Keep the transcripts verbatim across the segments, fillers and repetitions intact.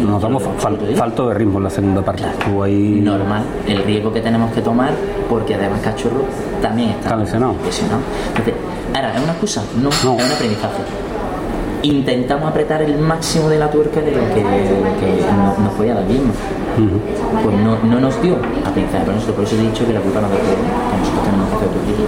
notamos fal, falto de ritmo en la segunda parte. Claro, Estuvo ahí... normal, el riesgo que tenemos que tomar, porque además Cachorro también está, está lesionado. lesionado. Entonces, ahora, ¿es una excusa? No, no, es un aprendizaje. Intentamos apretar el máximo de la tuerca de lo que, de lo que nos, nos podía dar bien. Uh-huh. Pues no, no nos dio a pensar, pero nosotros, por eso he dicho que la culpa no es de todos, que nosotros tenemos que hacer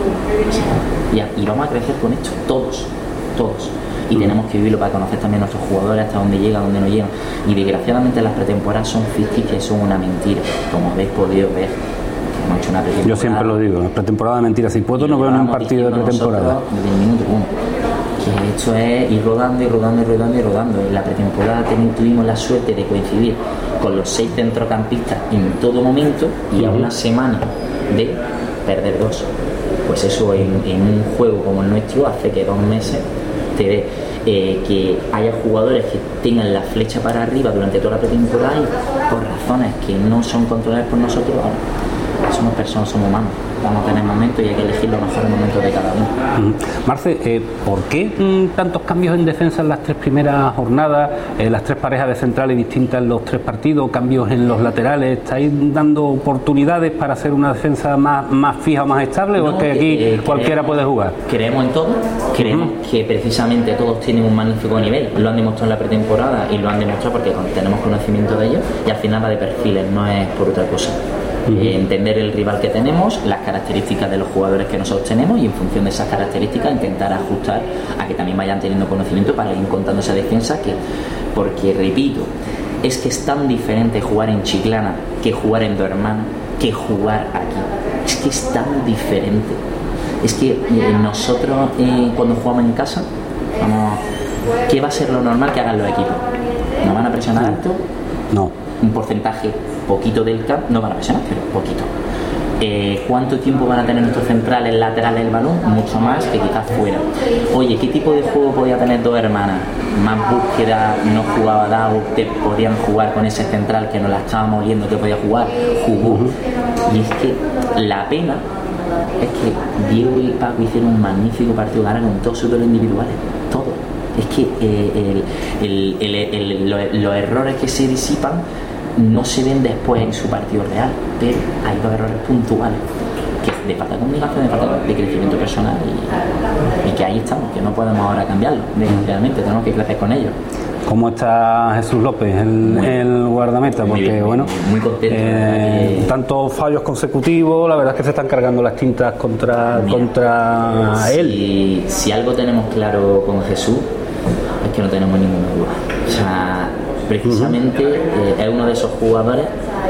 autocrítica. Y vamos a crecer con esto, todos, todos. Y uh-huh. tenemos que vivirlo para conocer también a nuestros jugadores, hasta dónde llegan, dónde no llegan. Y desgraciadamente las pretemporadas son ficticias, son una mentira, como habéis podido ver. Hemos hecho una pretemporada. Yo siempre lo digo, la pretemporada de mentira. Si puedo, no veo ni un partido de pretemporada. Desde el minuto uno. Que esto es ir rodando y rodando y rodando y rodando. En la pretemporada tuvimos la suerte de coincidir con los seis centrocampistas en todo momento y a una semana de perder dos. Pues eso en, en un juego como el nuestro hace que dos meses te dé eh, que haya jugadores que tengan la flecha para arriba durante toda la pretemporada y por razones que no son controladas por nosotros. Ahora, somos personas, somos humanos. Vamos a tener momentos y hay que elegir los mejores momentos de cada uno. Uh-huh. Marce, eh, ¿por qué mm, tantos cambios en defensa en las tres primeras jornadas? Eh, las tres parejas de centrales distintas en los tres partidos, cambios en los laterales. ¿Estáis dando oportunidades para hacer una defensa más, más fija o más estable? No, ¿o es que aquí eh, cualquiera creemos, puede jugar? Creemos en todo. Creemos uh-huh. que precisamente todos tienen un magnífico nivel. Lo han demostrado en la pretemporada y lo han demostrado porque tenemos conocimiento de ellos. Y al final va de perfiles, no es por otra cosa. Uh-huh. Eh, entender el rival que tenemos, las características de los jugadores que nosotros tenemos y en función de esas características intentar ajustar a que también vayan teniendo conocimiento para ir encontrando esa defensa que, porque repito, es que es tan diferente jugar en Chiclana que jugar en Dos Hermanas, que jugar aquí. Es que es tan diferente. Es que eh, nosotros eh, cuando jugamos en casa, vamos, ¿qué va a ser lo normal que hagan los equipos? ¿Nos van a presionar alto? No. Un porcentaje poquito del campo, no van a presionar, pero poquito. Eh, ¿Cuánto tiempo van a tener nuestros centrales laterales el balón? Mucho más que quizás fuera. Oye, ¿qué tipo de juego podía tener Dos Hermanas? Más búsqueda, no jugaba Dao, te podían jugar con ese central que nos la estábamos viendo que podía jugar, jugó. Y es que la pena es que Diego y Paco hicieron un magnífico partido, ganaron todos sus duelos individuales, todos. Es que eh, el, el, el, el, lo, los errores que se disipan no se ven después en su partido real, pero hay dos errores puntuales que de falta de comunicación, de falta de crecimiento personal y, y que ahí estamos, que no podemos ahora cambiarlo, realmente tenemos que crecer con ellos. ¿Cómo está Jesús López, el, muy, el guardameta? Porque bien, bueno, muy contento. Eh, que... Tantos fallos consecutivos, la verdad es que se están cargando las tintas contra, Mira, contra si, él. Si algo tenemos claro con Jesús es que no tenemos ninguna duda. O sea, precisamente uh-huh. eh, es uno de esos jugadores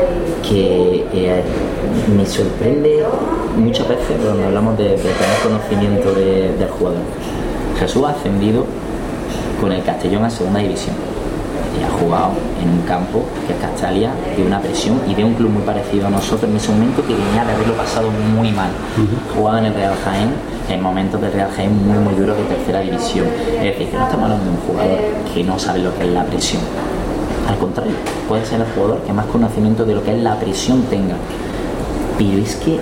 que eh, me sorprende muchas veces cuando hablamos de, de tener conocimiento de, del jugador. Jesús ha ascendido con el Castellón a segunda división y ha jugado en un campo que es Castalia, de una presión y de un club muy parecido a nosotros en ese momento que venía de haberlo pasado muy mal. Uh-huh. Jugado en el Real Jaén en momentos del Real Jaén muy muy duros de tercera división. Es decir, que no estamos hablando de un jugador que no sabe lo que es la presión. Al contrario, puede ser el jugador que más conocimiento de lo que es la presión tenga. Pero es que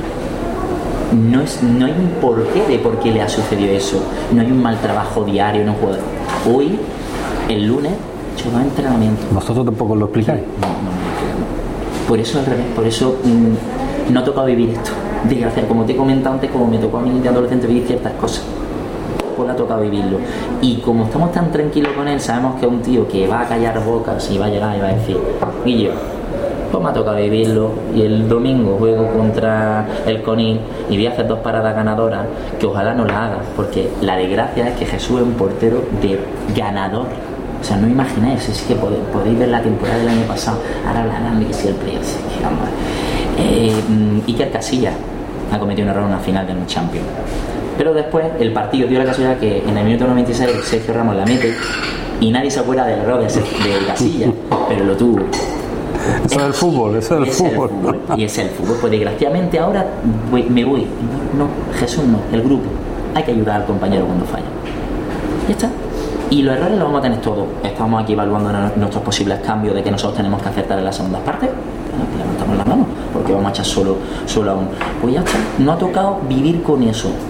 no, es, no hay un porqué de por qué le ha sucedido eso. No hay un mal trabajo diario en un jugador. Hoy, el lunes, he hecho dos entrenamientos. ¿Vosotros tampoco lo explicáis? No, no, no. Por eso al revés, por eso mmm, no ha tocado vivir esto. Desgraciadamente, como te he comentado antes, como me tocó a mí de adolescente vivir ciertas cosas, pues le ha tocado vivirlo. Y como estamos tan tranquilos con él, sabemos que es un tío que va a callar bocas y va a llegar y va a decir, Guillo, pues me ha tocado vivirlo y el domingo juego contra el Conil y voy a hacer dos paradas ganadoras que ojalá no la haga, porque la desgracia es que Jesús es un portero de ganador. O sea, no imagináis, es que podéis, podéis ver la temporada del año pasado, ahora hablarán de que si el Prias, eh, Iker Casillas ha cometido un error en una final de un Champions, pero después el partido dio la casualidad que en el minuto noventa y seis Sergio Ramos la mete y nadie se acuerda del error de, de Casillas, pero lo tuvo. Eso es el fútbol, eso es el fútbol. el fútbol. Y es el fútbol. Pues desgraciadamente ahora voy, me voy. No, no, Jesús no, el grupo. Hay que ayudar al compañero cuando falla. Ya está. Y los errores los vamos a tener todos. Estamos aquí evaluando nuestros posibles cambios de que nosotros tenemos que acertar en las segundas partes. Levantamos las manos, porque vamos a echar solo, solo a uno. Pues ya está. No ha tocado vivir con eso.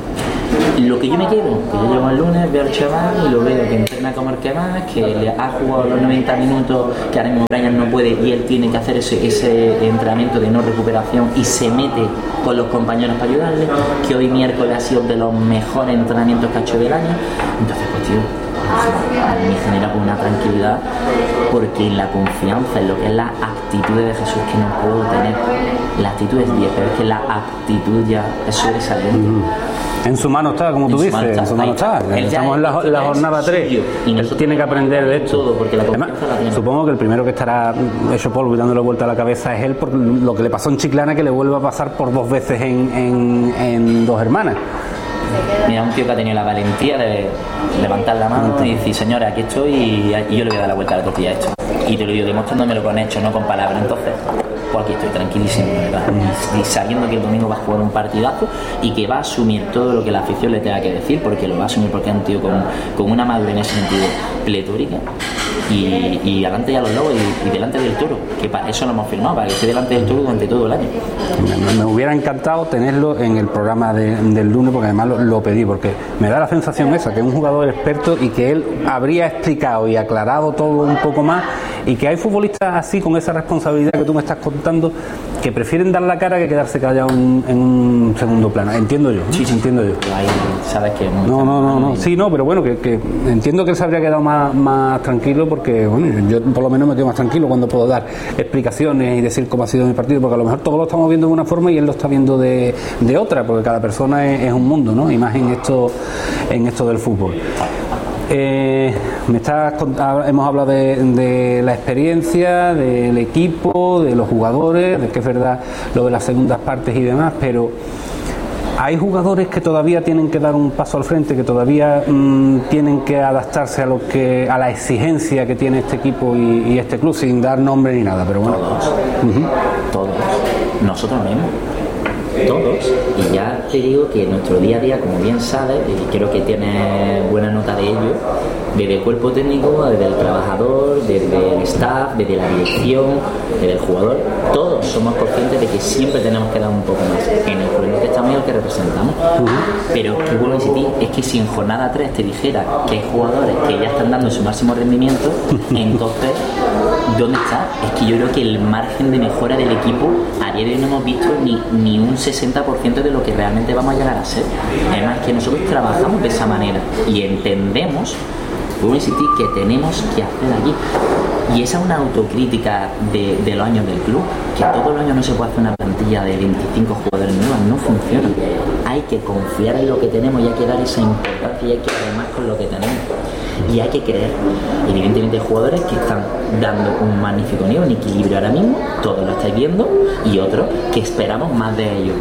Lo que yo me quedo, que yo llego el lunes, veo al chaval y lo veo que entrena como el que más, que le ha jugado los noventa minutos, que ahora mismo Brian no puede y él tiene que hacer ese, ese entrenamiento de no recuperación y se mete con los compañeros para ayudarle, que hoy miércoles ha sido de los mejores entrenamientos que ha hecho del año. Entonces, pues tío, a mí me genera una tranquilidad, porque en la confianza, en lo que es la actitud de Jesús, que no puedo tener. La actitud es diez, pero es que la actitud ya es sobresaliente. Mm. En su mano está, como en tú dices, en su mano está. Estamos en la, la jornada tres. Y él tiene que aprender de esto. Todo, porque la Además, la supongo que el primero que estará hecho polvo y dándole vuelta a la cabeza es él, por lo que le pasó en Chiclana, que le vuelve a pasar por dos veces en, en, en Dos Hermanas. Mira, un tío que ha tenido la valentía de levantar la mano y decir, señora, aquí estoy y, y yo le voy a dar la vuelta a la tortilla a esto. Y te lo digo demostrándomelo con hechos, no con palabras. Entonces, pues aquí estoy tranquilísimo, ¿verdad? Y, y sabiendo que el domingo va a jugar un partidazo y que va a asumir todo lo que la afición le tenga que decir, porque lo va a asumir, porque es un tío con, con una madurez en ese sentido pletórica. Y, y delante ya los lobos y, y delante del toro, que para eso lo hemos firmado, para que esté delante del toro durante todo el año. Me, me hubiera encantado tenerlo en el programa de, del lunes, porque además lo, lo pedí, porque me da la sensación esa, que es un jugador experto y que él habría explicado y aclarado todo un poco más, y que hay futbolistas así, con esa responsabilidad que tú me estás contando, que prefieren dar la cara que quedarse callados en, en un segundo plano. Entiendo yo, sí, sí, entiendo yo. Ahí sabes que no, no, no, no, sí, no, pero bueno, que, que entiendo que él se habría quedado más, más tranquilo, porque bueno, yo por lo menos me quedo más tranquilo cuando puedo dar explicaciones y decir cómo ha sido mi partido, porque a lo mejor todos lo estamos viendo de una forma y él lo está viendo de, de otra, porque cada persona es, es un mundo, ¿no? Y más en esto, en esto del fútbol. Eh, me estás, hemos hablado de, de la experiencia del equipo, de los jugadores, de que es verdad lo de las segundas partes y demás, pero hay jugadores que todavía tienen que dar un paso al frente, que todavía mmm, tienen que adaptarse a lo que a la exigencia que tiene este equipo y, y este club, sin dar nombre ni nada, pero bueno. Todos, uh-huh. todos, nosotros mismos. Todos, y ya te digo que nuestro día a día, como bien sabes, y creo que tienes buena nota de ello, desde el cuerpo técnico, desde el trabajador, desde el staff, desde la dirección, desde el jugador, todos somos conscientes de que siempre tenemos que dar un poco más en el club que estamos y el que representamos. Uh-huh. Pero que vuelvo a insistir, es que si en jornada tres te dijera que hay jugadores que ya están dando su máximo rendimiento, entonces ¿dónde está? Es que yo creo que el margen de mejora del equipo a día de hoy no hemos visto ni, ni un sesenta por ciento de lo que realmente vamos a llegar a ser. Además que nosotros trabajamos de esa manera y entendemos, puedo insistir, que tenemos que hacer allí. Y esa es una autocrítica de, de los años del club, que todos los años no se puede hacer una plantilla de veinticinco jugadores nuevos, no funciona. Hay que confiar en lo que tenemos y hay que dar esa importancia y hay que además con lo que tenemos. Y hay que creer, evidentemente, hay jugadores que están dando un magnífico nivel, un equilibrio ahora mismo, todos lo estáis viendo, y otros que esperamos más de ellos.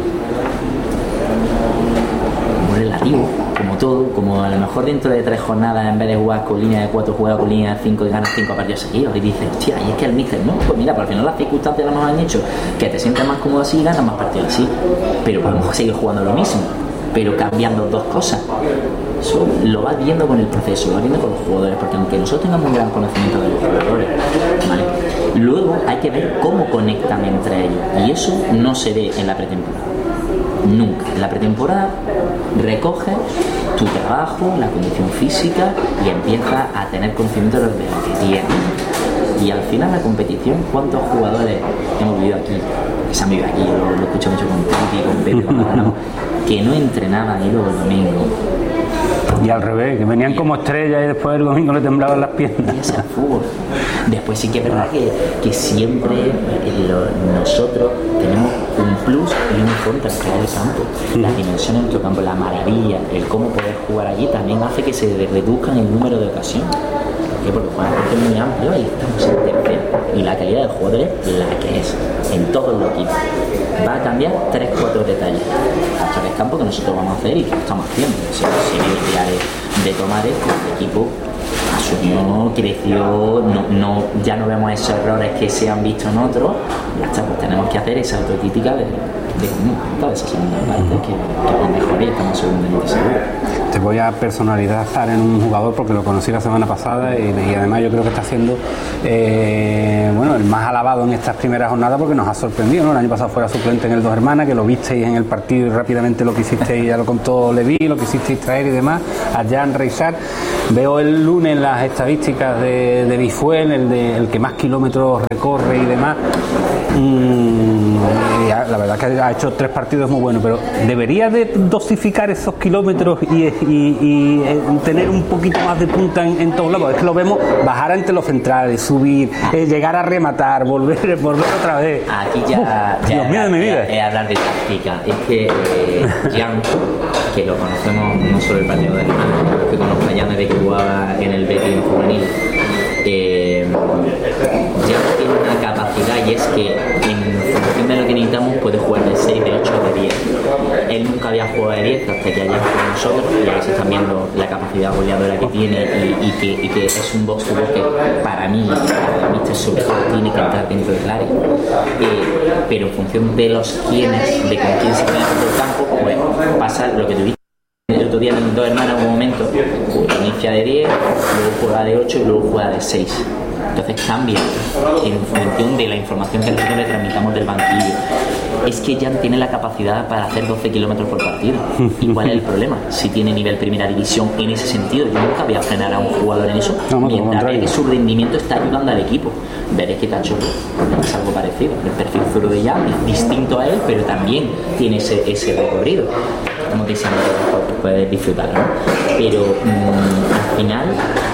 Muy relativo, como todo, como a lo mejor dentro de tres jornadas, en vez de jugar con línea de cuatro, juega con línea de cinco y ganas cinco partidos seguidos, y dices, hostia, y es que el míster, no, pues mira, por al final las circunstancias nos han hecho que te sientas más cómodo así y ganas más partidos así, pero podemos seguir jugando lo mismo, pero cambiando dos cosas. Eso lo vas viendo con el proceso, lo vas viendo con los jugadores, porque aunque nosotros tengamos un gran conocimiento de los jugadores, ¿vale? Luego hay que ver cómo conectan entre ellos, y eso no se ve en la pretemporada, nunca. En la pretemporada recoge tu trabajo, la condición física, y empiezas a tener conocimiento de lo que tienes. Y al final la competición, ¿cuántos jugadores hemos vivido aquí? Que se han vivido aquí, yo lo, lo escucho mucho con Titi, con Pepe, con Manolo, que no entrenaban y luego el domingo. Y al revés, que venían como estrellas y después el domingo le temblaban las piernas. Y ese es el fútbol. Después sí que es verdad que, que siempre lo, nosotros tenemos un plus y un contra en el campo. Las dimensiones de nuestro campo, la maravilla, el cómo poder jugar allí también hace que se reduzcan el número de ocasiones. ¿Por qué? Porque juegan es muy amplio y estamos en tercero. Y la calidad del jugador es la que es en todos los equipos. Va a cambiar tres cuatro detalles hasta el campo que nosotros vamos a hacer y que estamos haciendo. Si el día de, de tomar esto, el equipo asumió, creció, no, no, ya no vemos esos errores que se han visto en otros, ya está, pues tenemos que hacer esa autocrítica de, de toda esa segunda parte que, que es mejor y estamos seguramente seguros. Te voy a personalizar en un jugador porque lo conocí la semana pasada y, y además yo creo que está siendo eh, bueno, el más alabado jugado en estas primeras jornadas porque nos ha sorprendido, ¿no? El año pasado fuera suplente en el Dos Hermanas, que lo visteis en el partido y rápidamente lo quisisteis, ya lo contó Leví, lo quisisteis traer y demás, a Jan Reixac. Veo el lunes las estadísticas de, de Bifuel, el, de, el que más kilómetros recorre y demás. Mm, la verdad que ha hecho tres partidos muy buenos, pero debería de dosificar esos kilómetros y, y, y, y tener un poquito más de punta en, en todos lados. Es que lo vemos bajar ante los centrales, subir, eh, llegar a rematar, volver, volver otra vez. Aquí ya, Uf, ya Dios mío de mi vida. Es hablar de táctica. Es que eh, Jan, que lo conocemos no solo el partido de Hermanas, que conozco a Jan desde que jugaba en el Betis en juvenil. Eh, Jan tiene una capacidad y es que en función de lo que necesitamos puede jugar de seis, de ocho, de diez. Él nunca había jugado de diez hasta que haya jugado nosotros y ahora se están viendo la capacidad goleadora que tiene y, y, que, y que es un box to box que para mí, para el míster sobre todo, tiene que entrar dentro del área. Eh, pero en función de los quienes, de con quién se queda dentro del campo, pues pasa lo que tú dices. El otro día en el Dos Hermanas en un momento pues, inicia de diez, luego juega de ocho y luego juega de seis. Entonces cambia en función de la información que nosotros le transmitamos del banquillo. Es que Jan tiene la capacidad para hacer doce kilómetros por partido. ¿Y cuál es el problema? Si tiene nivel primera división en ese sentido, yo nunca voy a frenar a un jugador en eso, no, mientras ve que su rendimiento está ayudando al equipo. Veréis que Tacho es algo parecido. El perfil zurdo de Jan es distinto a él, pero también tiene ese, ese recorrido. Como te decía, puedes disfrutar, ¿no? Pero mmm, al final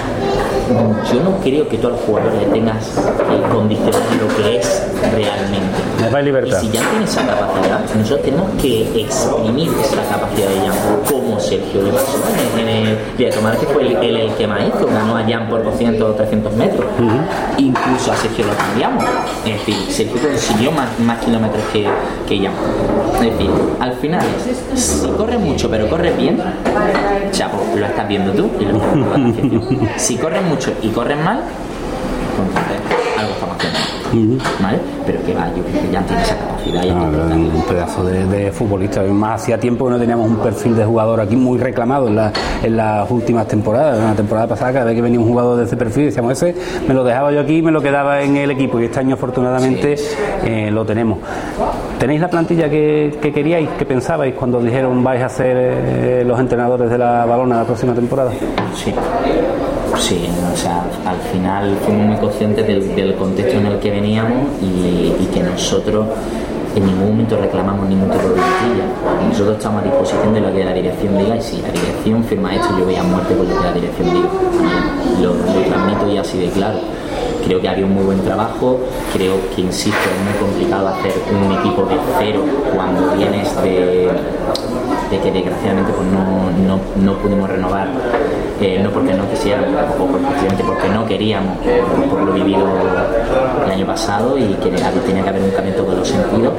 yo no creo que tú al jugador le tengas que condicionar lo que es realmente. Me da libertad. Y si ya tiene esa capacidad, nosotros tenemos que exprimir esa capacidad de Jan, como Sergio le pasó en el día de tomar, que fue el, el, el que más hizo, ganó a Jan por doscientos o trescientos metros. Uh-huh. Incluso a Sergio lo cambiamos. Es decir, Sergio consiguió más, más kilómetros que, que Jan. Es decir, al final, si corres mucho pero corres bien, chapo, lo estás viendo tú y lo estás viendo la afición. Si corres mucho y corres mal, entonces algo estamos haciendo. Uh-huh. ¿Vale? Pero que va, yo creo que ya tiene esa capacidad. Ya no, un pedazo de, de futbolista. Más hacía tiempo que no teníamos un perfil de jugador aquí muy reclamado en, la, en las últimas temporadas. En la temporada pasada, cada vez que venía un jugador de ese perfil, decíamos, ese me lo dejaba yo aquí y me lo quedaba en el equipo. Y este año, afortunadamente, sí. eh, lo tenemos. ¿Tenéis la plantilla que, que queríais, que pensabais cuando dijeron vais a ser eh, los entrenadores de la Valona la próxima temporada? Sí. Sí, o sea, al final fuimos muy conscientes del, del contexto en el que veníamos y, y que nosotros en ningún momento reclamamos ningún tipo de plantilla. Nosotros estamos a disposición de lo que la dirección diga y si la dirección firma esto yo voy a muerte con lo que la dirección diga. Lo, lo transmito y así de claro. Creo que había un muy buen trabajo, creo que, insisto, es muy complicado hacer un equipo de cero cuando vienes de, de que desgraciadamente pues no, no, no pudimos renovar, eh, no porque no quisiéramos, o precisamente porque no queríamos, por lo vivido el año pasado y que tenía que haber un cambio en todos los sentidos.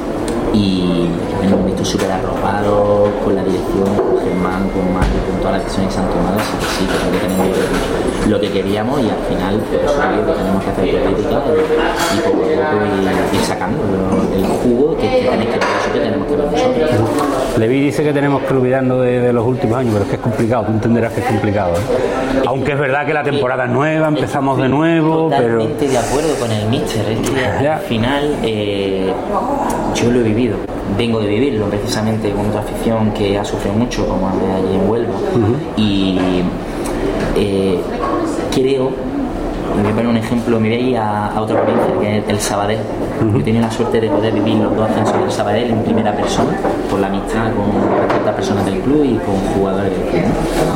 Y en un momento súper arropado con la dirección, con Germán, con Mario, con todas las decisiones que se han tomado, así que sí, creo que tenemos lo que queríamos y al final por eso digo que tenemos que hacer política y, y poco a poco ir, ir sacando el jugo que, que tenéis que ver vosotros que tenemos que ver nosotros. Leví dice que tenemos que olvidarnos de, de los últimos años, pero es que es complicado, tú entenderás que es complicado, ¿eh? Aunque es verdad que la temporada es nueva, empezamos de nuevo, pero... Totalmente de acuerdo con el míster, es que al final eh, yo lo he vivido. Vengo de vivirlo precisamente con otra afición que ha sufrido mucho como allí en Huelva. Uh-huh. Y eh, creo, me voy a poner un ejemplo, me voy a ir a, a otra provincia que es el Sabadell. Uh-huh. Yo he tenido la suerte de poder vivir los dos ascensos del Sabadell en primera persona, por la amistad con otras personas del club y con jugadores del club.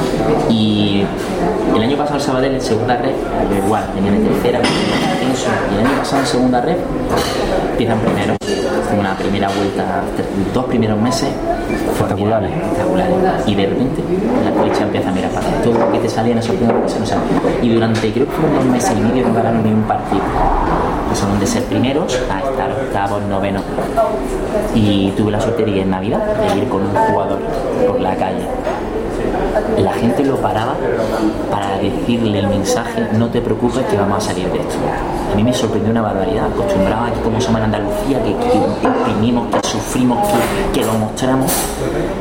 Y el año pasado el Sabadell en segunda red, yo igual, venían en tercera, ascenso, y el año pasado en segunda red empiezan primero. Una primera vuelta, dos primeros meses espectaculares. espectaculares y de repente la flecha empieza a mirar para atrás. Todo lo que te salía en esos primeros meses no salía. Y durante creo que fueron unos meses y medio no ganaron ni un partido. Pasaron de ser primeros a estar octavos, novenos. Y tuve la suerte de ir en Navidad, de ir con un jugador por la calle. La gente lo paraba para decirle el mensaje: no te preocupes que vamos a salir de esto. A mí me sorprendió una barbaridad, acostumbraba a que como somos en Andalucía, que, que imprimimos, que sufrimos, que, que lo mostramos.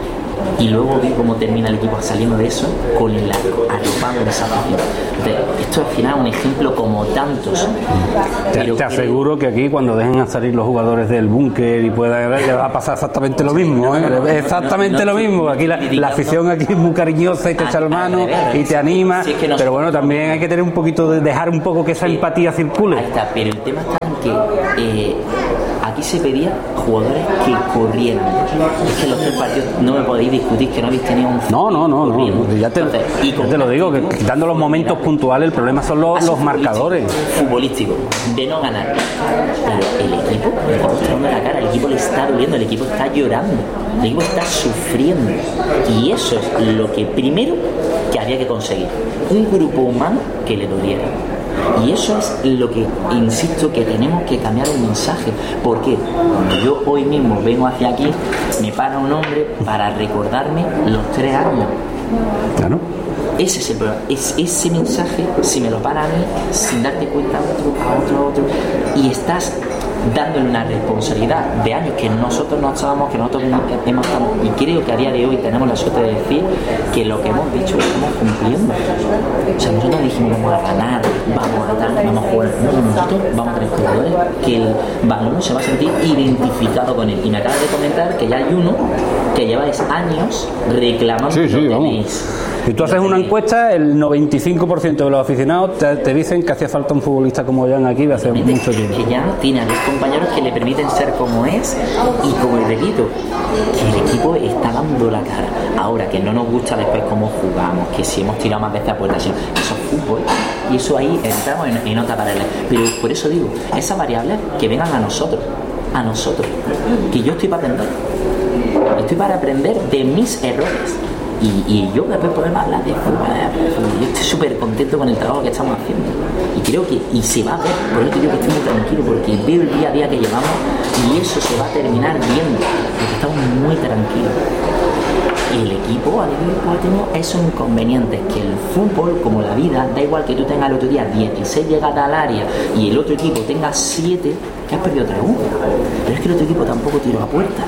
y luego vi cómo termina el equipo saliendo de eso con el arropado de esa afición. Esto al final es un ejemplo como tantos. Te, te aseguro que aquí cuando dejen a salir los jugadores del búnker y pueda le va a pasar exactamente lo mismo, ¿eh? Exactamente lo mismo. Aquí la, la afición aquí es muy cariñosa y te echa la mano y te anima, pero bueno, también hay que tener un poquito de dejar un poco que esa empatía circule. Ahí está, pero el tema está en que eh, aquí se pedía jugadores que corrieran. Es que los tres partidos no me podéis discutir que no habéis tenido un no no no no, no ya te, Entonces, y ya te lo digo, que quitando los momentos puntuales, el problema son los, los marcadores futbolísticos de no ganar, pero el equipo le está mostrando la cara, el equipo le está doliendo, el equipo está llorando, el equipo está sufriendo, y eso es lo que primero que había que conseguir, un grupo humano que le doliera. Y eso es lo que insisto, que tenemos que cambiar el mensaje, porque cuando yo hoy mismo vengo hacia aquí, me para un hombre para recordarme los tres años. Claro. Ese es el problema, es ese mensaje, si me lo para a mí, sin darte cuenta a otro, a otro, a otro, y estás dándole una responsabilidad de años que nosotros no estábamos, que nosotros hemos estado, y creo que a día de hoy tenemos la suerte de decir que lo que hemos dicho lo estamos cumpliendo. O sea, nosotros dijimos vamos a ganar, vamos a dar, vamos a jugar, no, nosotros vamos a tener jugadores que el balón se va a sentir identificado con él, y me acabas de comentar que ya hay uno que lleváis años reclamando. Sí, sí, vamos. Si tú haces una encuesta, el noventa y cinco por ciento de los aficionados te, te dicen que hacía falta un futbolista como Jan aquí de hace mucho tiempo. Que Jan tiene a dos compañeros que le permiten ser como es, y como repito, que el equipo está dando la cara. Ahora, que no nos gusta después cómo jugamos, que si hemos tirado más veces a puerta, eso es fútbol, y eso ahí entramos en, en otra paralela. Pero por eso digo, esas variables que vengan a nosotros, a nosotros, que yo estoy para aprender, estoy para aprender de mis errores. Y, y yo después podemos hablar de fútbol. Yo estoy súper contento con el trabajo que estamos haciendo. Y creo que, y se va a ver, por eso digo que estoy muy tranquilo, porque veo el día a día que llevamos y eso se va a terminar viendo, porque estamos muy tranquilos. Y el equipo a día de hoy tenemos esos inconvenientes, que el fútbol, como la vida, da igual que tú tengas el otro día dieciséis llegadas al área y el otro equipo tenga siete, que has perdido tres uno. Pero es que el otro equipo tampoco tiró a puerta.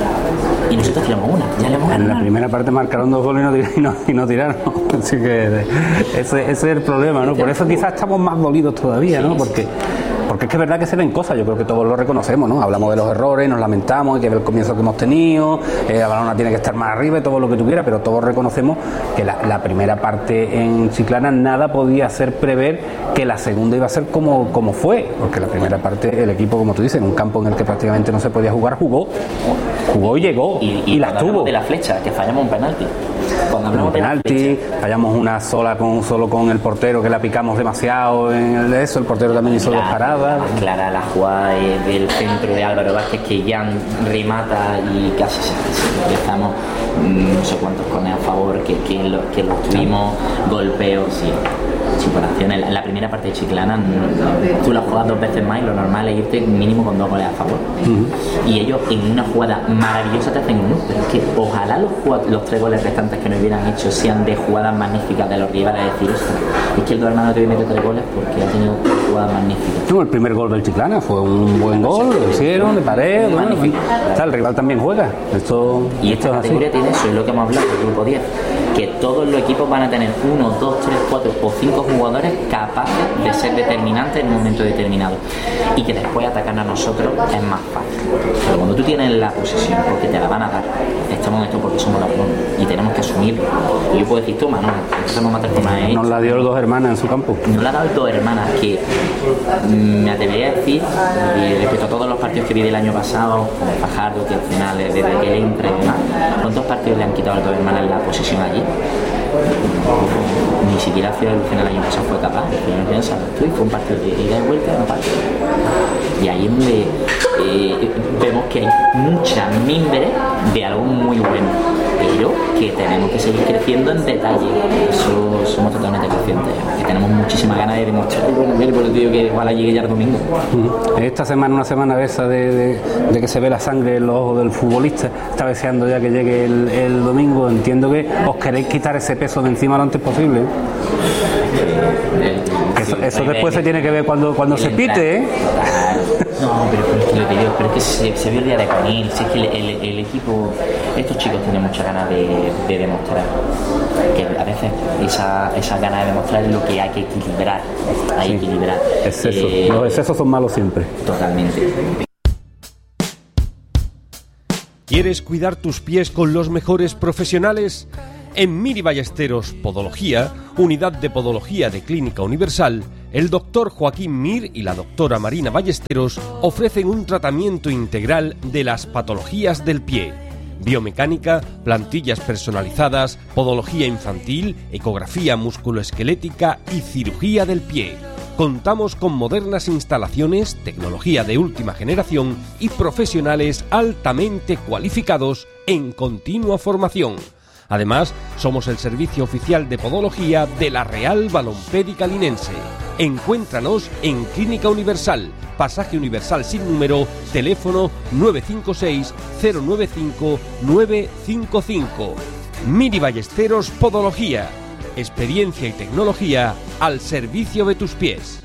Y nosotros tiramos una, ya le hemos ganado. En la primera parte marcaron dos goles y no, y no tiraron. Así que ese, ese es el problema, ¿no? Por eso quizás estamos más dolidos todavía, ¿no? Porque, porque es que es verdad que se ven cosas, yo creo que todos lo reconocemos, ¿no? Hablamos de los errores, nos lamentamos, hay que ver el comienzo que hemos tenido, eh, la balona tiene que estar más arriba y todo lo que tú quieras, pero todos reconocemos que la, la primera parte en Chiclana nada podía hacer prever que la segunda iba a ser como, como fue, porque la primera parte el equipo, como tú dices, en un campo en el que prácticamente no se podía jugar, jugó, jugó y llegó, y, y, y las tuvo. De la flecha, que fallamos un penalti. Cuando hablamos un penalti, fallamos una sola con solo con el portero, que la picamos demasiado en el eso, el portero también hizo dos paradas. Clara la jugada del centro de Álvaro Vázquez, que Jan remata y casi se empezamos no sé cuántos con a favor, que, que, lo, que los tuvimos, golpeos y superaciones. En la primera parte de Chiclana tú la juegas dos veces más y lo normal es irte mínimo con dos goles a favor. Uh-huh. Y ellos en una jugada maravillosa te hacen uno, pero es que ojalá los, los tres goles restantes que nos hubieran hecho sean de jugadas magníficas de los rivales, es decir, ostras, es que el dos hermanos te mete tres goles porque ha tenido jugadas magníficas. No, el primer gol del Chiclana fue un buen gol, lo hicieron de pared, bueno, el rival también juega. Esto, y esto esta categoría tiene eso, es lo que hemos hablado del grupo diez, que todos los equipos van a tener uno, dos, tres, cuatro o cinco jugadores capaces de ser determinantes en un momento determinado, y que después atacar a nosotros es más fácil. Pero cuando tú tienes la posesión, porque te la van a dar, estamos en esto porque somos la Unión y tenemos que asumirlo. Y yo puedo decir, toma, no, esto no mata como es. Nos la dio el Dos Hermanas en su campo. Nos la ha dado el Dos Hermanas, que me atrevería a decir, y respecto a todos los partidos que vi el año pasado, como Fajardo, que al final, desde que él entra y demás, ¿cuántos partidos le han quitado al Dos Hermanas la posesión allí? Ni siquiera Ciudad de Lucena el año pasado fue capaz. Yo no pienso, estoy fue un partido de ida y vuelta, no partido. Y ahí es donde eh, vemos que hay mucha mimbre de algo muy bueno, pero que tenemos que seguir creciendo en detalle. Eso somos totalmente conscientes, que tenemos muchísimas ganas de demostrar. Bueno, mire, por el tío que igual llegue ya el domingo. Uh-huh. Esta semana, una semana de esa de, de, de que se ve la sangre en los ojos del futbolista, está deseando ya que llegue el, el domingo. Entiendo que os queréis quitar ese peso de encima lo antes posible. Eh, eh, que eso, eso después se tiene que ver cuando, cuando se pite, ¿eh? No, pero, pero es que lo que digo, pero es que se, se vio el día de Conil, si es que el, el, el equipo, estos chicos tienen muchas ganas de, de demostrar, que a veces esa, esa ganas de demostrar es lo que hay que equilibrar, hay que sí. equilibrar. Exceso. Eh, Los excesos son malos siempre. Totalmente. ¿Quieres cuidar tus pies con los mejores profesionales? En Miri Ballesteros Podología, unidad de podología de Clínica Universal, el doctor Joaquín Mir y la doctora Marina Ballesteros ofrecen un tratamiento integral de las patologías del pie. Biomecánica, plantillas personalizadas, podología infantil, ecografía musculoesquelética y cirugía del pie. Contamos con modernas instalaciones, tecnología de última generación y profesionales altamente cualificados en continua formación. Además, somos el servicio oficial de podología de la Real Balompédica Linense. Encuéntranos en Clínica Universal, Pasaje Universal sin número, teléfono nueve cinco seis cero nueve cinco nueve cinco cinco. Miri Ballesteros Podología. Experiencia y tecnología al servicio de tus pies.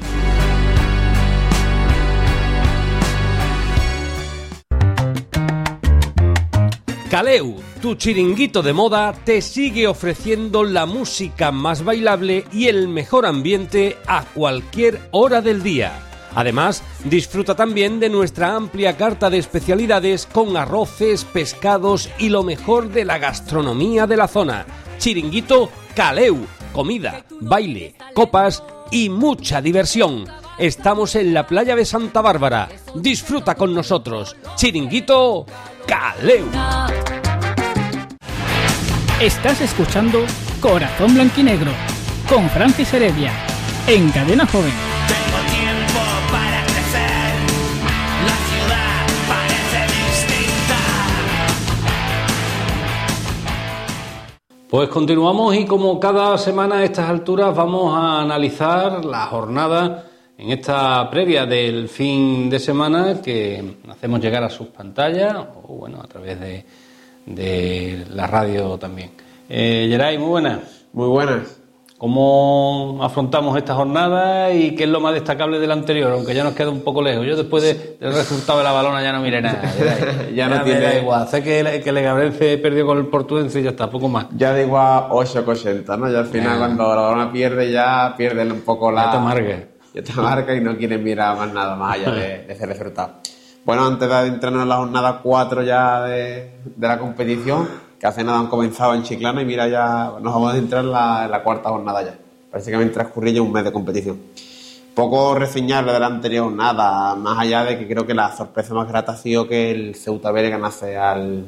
Caleu, tu chiringuito de moda, te sigue ofreciendo la música más bailable y el mejor ambiente a cualquier hora del día. Además, disfruta también de nuestra amplia carta de especialidades con arroces, pescados y lo mejor de la gastronomía de la zona. Chiringuito Caleu, comida, baile, copas y mucha diversión. Estamos en la playa de Santa Bárbara. Disfruta con nosotros. Chiringuito Caleu. Estás escuchando Corazón Blanquinegro con Francis Heredia en Cadena Joven. Tengo tiempo para crecer, la ciudad parece distinta. Pues continuamos y como cada semana a estas alturas vamos a analizar la jornada en esta previa del fin de semana que hacemos llegar a sus pantallas o bueno a través de, de la radio también. Eh, Geray, muy buenas. Muy buenas. ¿Cómo afrontamos esta jornada y qué es lo más destacable de la anterior? Aunque ya nos queda un poco lejos. Yo después de, del resultado de la balona ya no miré nada. Ya, ya no ya tiene... me da igual. Sé que el, que el Legabrense perdió con el Portuense y ya está, poco más. Ya da igual ocho que ochenta, ¿no? Ya al final ya. Cuando la balona pierde ya pierde un poco la... Ya te marca. Ya te marca y no quieren mirar más nada más allá de, de ese resultado. Bueno, antes de adentrarnos en la jornada cuatro ya de, de la competición, que hace nada han comenzado en Chiclana y mira ya nos vamos a adentrar en la, en la cuarta jornada ya. Prácticamente transcurrió ya un mes de competición. Poco reseñable de la anterior, nada, más allá de que creo que la sorpresa más grata ha sido que el Ceuta B ganase al,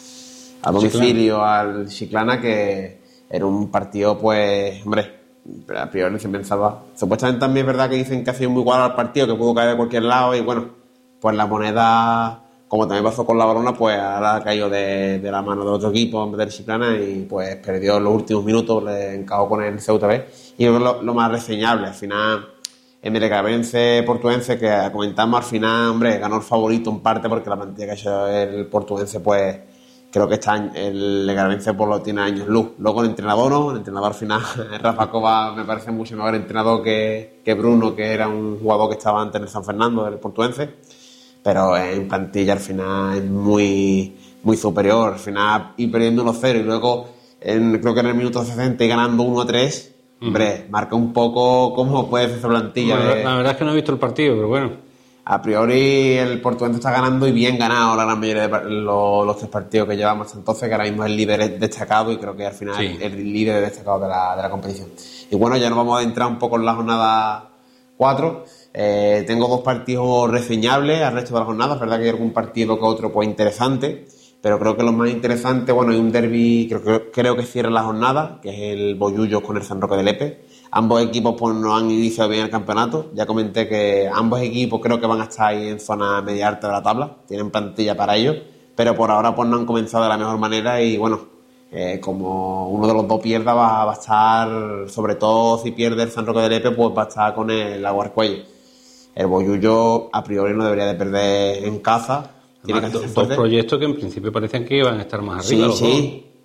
al domicilio, Chiclana. al Chiclana, que era un partido, pues, hombre, a priori se pensaba. Supuestamente también es verdad que dicen que ha sido muy igual al partido, que pudo caer de cualquier lado y bueno, pues la moneda, como también pasó con la balona, pues ahora ha caído de, de la mano de otro equipo en vez del Chiclana y pues perdió en los últimos minutos, le encajó con el Ceuta B. Y creo que lo, lo más reseñable, al final, el Legabense Portuense, que comentamos, al final, hombre, ganó el favorito en parte porque la plantilla que ha hecho el Portuense, pues creo que está el Legabense por lo tiene años luz. Luego el entrenador no, el entrenador al final, Rafa Cova me parece mucho mejor entrenador que, que Bruno, que era un jugador que estaba antes en el San Fernando, del Portuense. Pero en plantilla al final es muy, muy superior. Al final ir perdiendo uno cero y luego en, creo que en el minuto sesenta y ganando uno a tres, uh-huh. Hombre, marca un poco cómo puede ser esa plantilla. Bueno, de... La verdad es que no he visto el partido, pero bueno. A priori el Portuense está ganando y bien ganado la gran mayoría de los, los tres partidos que llevamos hasta entonces, que ahora mismo es el líder destacado y creo que al final sí. es el líder destacado de la, de la competición. Y bueno, ya nos vamos a adentrar un poco en la jornada cuatro. Eh, tengo dos partidos reseñables al resto de la jornada. Es verdad que hay algún partido que otro pues interesante, pero creo que lo más interesante, bueno, hay un derbi, creo, creo, creo que cierra la jornada, que es el Bollullos con el San Roque de Lepe. Ambos equipos pues no han iniciado bien el campeonato. Ya comenté que ambos equipos creo que van a estar ahí en zona media alta de la tabla, tienen plantilla para ello, pero por ahora pues no han comenzado de la mejor manera y bueno, eh, como uno de los dos pierda va, va a estar, sobre todo si pierde el San Roque de Lepe, pues va a estar con el Aguarcuello. El Bollullo a priori no debería de perder en casa. Tiene Además, que dos, dos proyectos que en principio parecían que iban a estar más arriba. Sí, los sí. dos.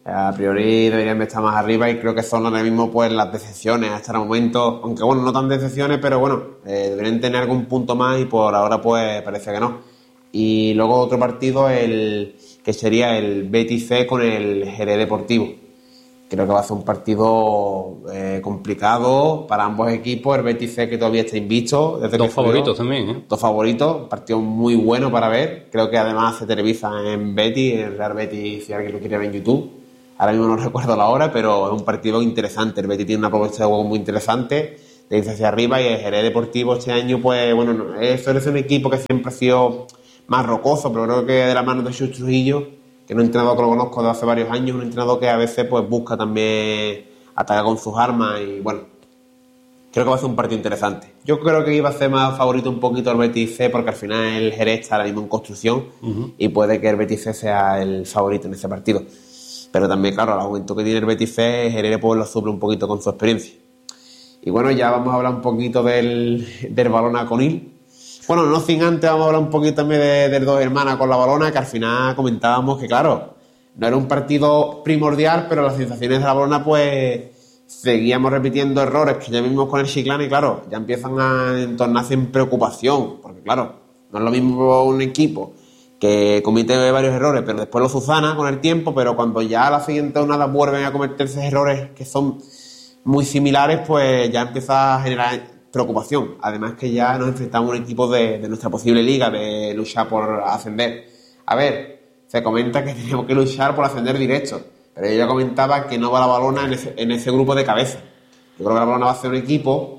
A priori deberían estar más arriba y creo que son ahora mismo pues las decepciones hasta el momento, aunque bueno, no tan decepciones, pero bueno, eh, deberían tener algún punto más y por ahora pues parece que no. Y luego otro partido, el que sería el Betis C con el Jerez Deportivo. Creo que va a ser un partido eh, complicado para ambos equipos. El Betis C que todavía está invicto. Desde Dos que favoritos subió. también, ¿eh? Dos favoritos. Un partido muy bueno para ver. Creo que además se televisa en Betis, en Real Betis, si alguien lo quiere ver en YouTube. Ahora mismo no recuerdo la hora, pero es un partido interesante. El Betis tiene una propuesta de juego muy interesante, de irse hacia arriba, y el Jerez Deportivo este año, pues bueno, es, es un equipo que siempre ha sido más rocoso, pero creo que de la mano de Xus Trujillo, que es un entrenador que lo conozco de hace varios años, un entrenador que a veces pues busca también atacar con sus armas y bueno, creo que va a ser un partido interesante. Yo creo que iba a ser más favorito un poquito el Betis C porque al final el Jerez está ahora mismo en construcción uh-huh. y puede que el Betis C sea el favorito en ese partido. Pero también, claro, el argumento que tiene el Betis C, Jerez pues lo suple un poquito con su experiencia. Y bueno, ya vamos a hablar un poquito del, del Balona Conil. Bueno, no sin antes vamos a hablar un poquito también de, de dos hermanas con la Balona, que al final comentábamos que, claro, no era un partido primordial, pero las sensaciones de la Balona, pues, seguíamos repitiendo errores que ya vimos con el Chiclana y, claro, ya empiezan a entornarse en preocupación, porque, claro, no es lo mismo un equipo que comete varios errores, pero después lo subsana con el tiempo, pero cuando ya a la siguiente jornada vuelven a cometerse errores que son muy similares, pues ya empieza a generar preocupación. Además que ya nos enfrentamos a un equipo de, de nuestra posible liga, de luchar por ascender. A ver, se comenta que tenemos que luchar por ascender directo, pero yo ya comentaba que no va la Balona en ese, en ese grupo de cabeza. Yo creo que la Balona va a ser un equipo...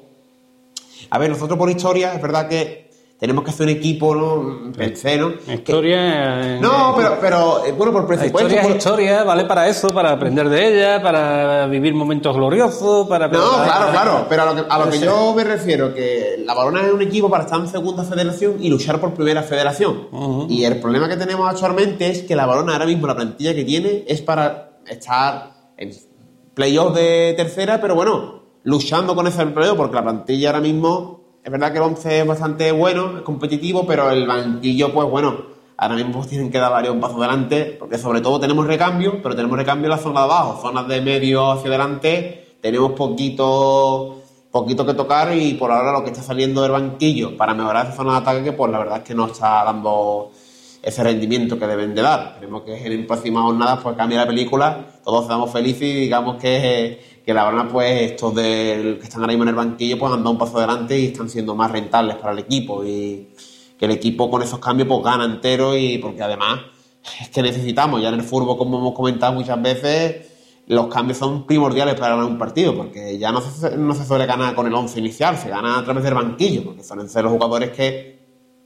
A ver, nosotros por historia, es verdad que tenemos que hacer un equipo, ¿no? Pensé, ¿no? Historia... Que... No, pero, pero, bueno, por presupuesto... La historia por... es historia, vale para eso, para aprender de ella, para vivir momentos gloriosos, para... No, claro, claro, pero a lo que, a lo que yo me refiero, que la Balona es un equipo para estar en segunda federación y luchar por primera federación. Uh-huh. Y el problema que tenemos actualmente es que la Balona ahora mismo, la plantilla que tiene, es para estar en playoff de tercera, pero bueno, luchando con ese playoff, porque la plantilla ahora mismo... Es verdad que el once es bastante bueno, es competitivo, pero el banquillo, pues bueno, ahora mismo pues tienen que dar varios pasos adelante, porque sobre todo tenemos recambio, pero tenemos recambio en la zona de abajo, zonas de medio hacia adelante, tenemos poquito, poquito que tocar y por ahora lo que está saliendo del banquillo para mejorar esa zona de ataque, pues la verdad es que no está dando ese rendimiento que deben de dar. Esperemos que en próximas jornadas pues cambie la película, todos seamos felices y digamos que... que la verdad, pues, estos del, que están ahora mismo en el banquillo, pues han dado un paso adelante y están siendo más rentables para el equipo. Y que el equipo con esos cambios, pues, gana entero y porque además es que necesitamos, ya en el fútbol, como hemos comentado muchas veces, los cambios son primordiales para ganar un partido, porque ya no se, no se suele ganar con el once inicial, se gana a través del banquillo, porque suelen ser los jugadores que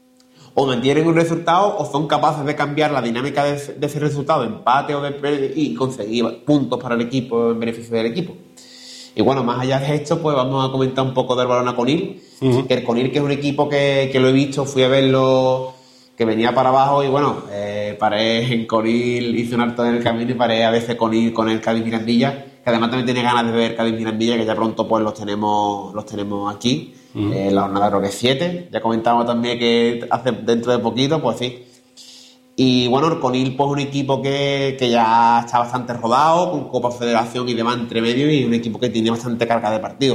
o mantienen un resultado o son capaces de cambiar la dinámica de, de ese resultado, empate o de, y conseguir puntos para el equipo en beneficio del equipo. Y bueno, más allá de esto, pues vamos a comentar un poco del Balona Conil. Uh-huh. Que el Conil, que es un equipo que, que lo he visto, fui a verlo, que venía para abajo y bueno, eh, paré en Conil, hice un alto en el camino y paré a veces Conil con el Cádiz Mirandilla, que además también tiene ganas de ver Cádiz Mirandilla, que ya pronto pues los tenemos, los tenemos aquí. Uh-huh. Eh, la jornada creo que es siete. Ya comentamos también que hace dentro de poquito, pues sí. Y bueno, el Conil pues un equipo que, que ya está bastante rodado, con Copa Federación y demás entre medio, y un equipo que tiene bastante carga de partido.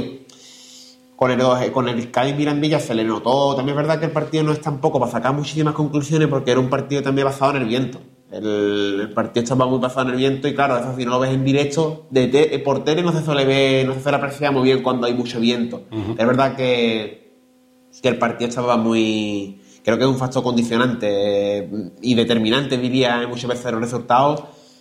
Con el, con el Cádiz Mirandilla se le notó, también es verdad que el partido no es tampoco para sacar muchísimas conclusiones, porque era un partido también basado en el viento. El, el partido estaba muy basado en el viento y claro, eso si no lo ves en directo, de te, por tele no se suele ver, no se suele apreciar muy bien cuando hay mucho viento. Uh-huh. Es verdad que, que el partido estaba muy... Creo que es un factor condicionante eh, y determinante, diría, en muchas veces de los resultados,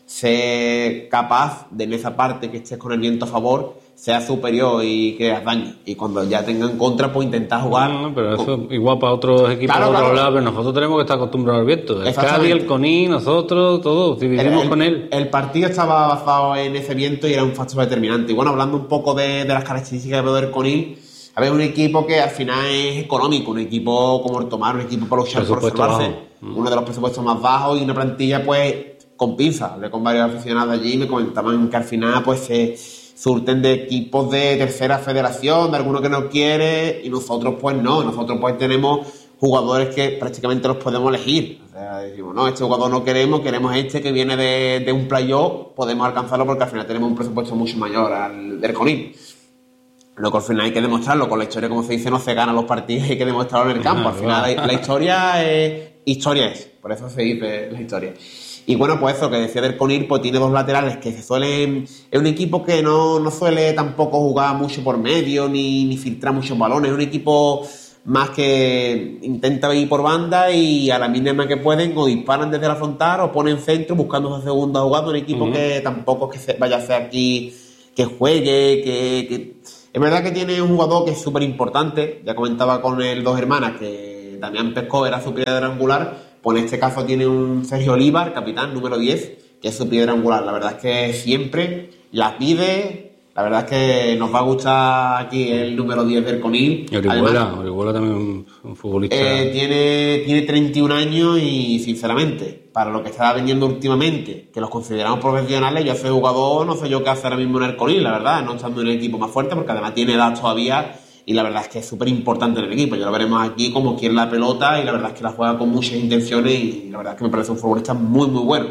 ser capaz de en esa parte que estés con el viento a favor, sea superior y creas daño. Y cuando ya tenga en contra, pues intentar jugar. No, no, pero eso con... igual para otros equipos claro, de otros claro. lados, pero nosotros tenemos que estar acostumbrados al viento. El Cádiz, el Conil, nosotros, todos, vivimos con él. El partido estaba basado en ese viento y era un factor determinante. Y bueno, hablando un poco de, de las características del Conil, a ver, un equipo que al final es económico, un equipo como el Tomar, un equipo para luchar por salvarse, uno de los presupuestos más bajos y una plantilla pues con pinzas. Hablé con varios aficionados allí y me comentaban que al final pues se surten de equipos de tercera federación, de alguno que no quiere y nosotros pues no, nosotros pues tenemos jugadores que prácticamente los podemos elegir. O sea, decimos, no, este jugador no queremos, queremos este que viene de, de un playoff, podemos alcanzarlo porque al final tenemos un presupuesto mucho mayor al del Conil. Lo que al final hay que demostrarlo, con la historia, como se dice, no se ganan los partidos, hay que demostrarlo en el campo. Al final la, la historia es, historia es, por eso se dice la historia. Y bueno, pues eso que decía del Conil, pues tiene dos laterales que se suelen... Es un equipo que no, no suele tampoco jugar mucho por medio, ni, ni filtrar muchos balones, es un equipo más que intenta ir por banda y a la mínima que pueden o disparan desde la frontal o ponen centro buscando esa segunda jugada. Un equipo uh-huh. que tampoco es que se vaya a hacer aquí que juegue, que... que... Es verdad que tiene un jugador que es súper importante, ya comentaba con el Dos Hermanas que Damián Pescó era su piedra angular, pues en este caso tiene un Sergio Oliva, el capitán número diez, que es su piedra angular. La verdad es que siempre la pide. La verdad es que nos va a gustar aquí el número diez del Conil. Y Orihuela, Orihuela también un, un futbolista. Eh, tiene, tiene treinta y un años y, sinceramente, para lo que está vendiendo últimamente, que los consideramos profesionales, yo soy jugador, no sé yo qué hacer ahora mismo en el Conil, la verdad, no estando en el equipo más fuerte, porque además tiene edad todavía y la verdad es que es súper importante en el equipo. Ya lo veremos aquí como quiere la pelota y la verdad es que la juega con muchas intenciones y la verdad es que me parece un futbolista muy, muy bueno.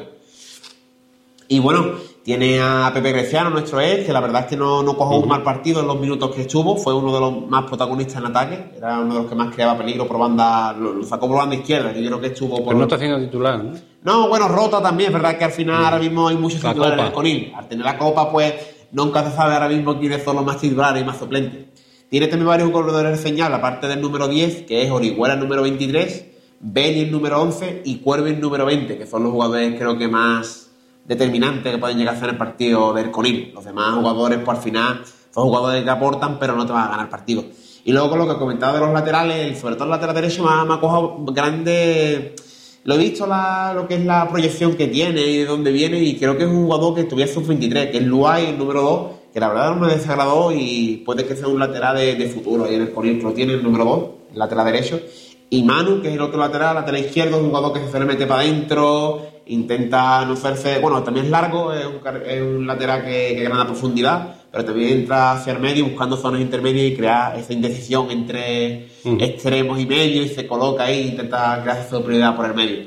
Y bueno... Tiene a Pepe Greciano, nuestro ex, que la verdad es que no, no cogió un mal partido en los minutos que estuvo, fue uno de los más protagonistas en ataque, era uno de los que más creaba peligro por banda, lo, lo sacó por banda izquierda, que yo creo que estuvo por... Pero no está haciendo titular, ¿no? No, bueno, rota también, es verdad que al final sí. Ahora mismo hay muchos la titulares copa. en el Conil, al tener la copa pues nunca se sabe ahora mismo quiénes son los más titulares y más suplentes. Tiene también varios corredores reseñables, aparte del número diez, que es Orihuela el número veintitrés, Belli el número once y Cuervi el número veinte, que son los jugadores creo que más... determinante que pueden llegar a ser el partido del Conil. Los demás jugadores, pues al final, son jugadores que aportan, pero no te van a ganar partido. Y luego con lo que comentaba de los laterales, sobre todo el lateral derecho, me ha, me ha cogido grande. Lo he visto la, lo que es la proyección que tiene y de dónde viene, y creo que es un jugador que estuviera sub veintitrés, que es Luay, el número dos, que la verdad no me desagradó y puede que sea un lateral de, de futuro ahí en el Conil, que lo tiene el número dos, el lateral derecho. Y Manu, que es el otro lateral, lateral izquierdo, un jugador que se suele meter para adentro, intenta no hacerse... Bueno, también es largo, es un, es un lateral que, que gana profundidad, pero también entra hacia el medio buscando zonas intermedias y crea esa indecisión entre mm. extremos y medio y se coloca ahí e intenta crear esa superioridad por el medio.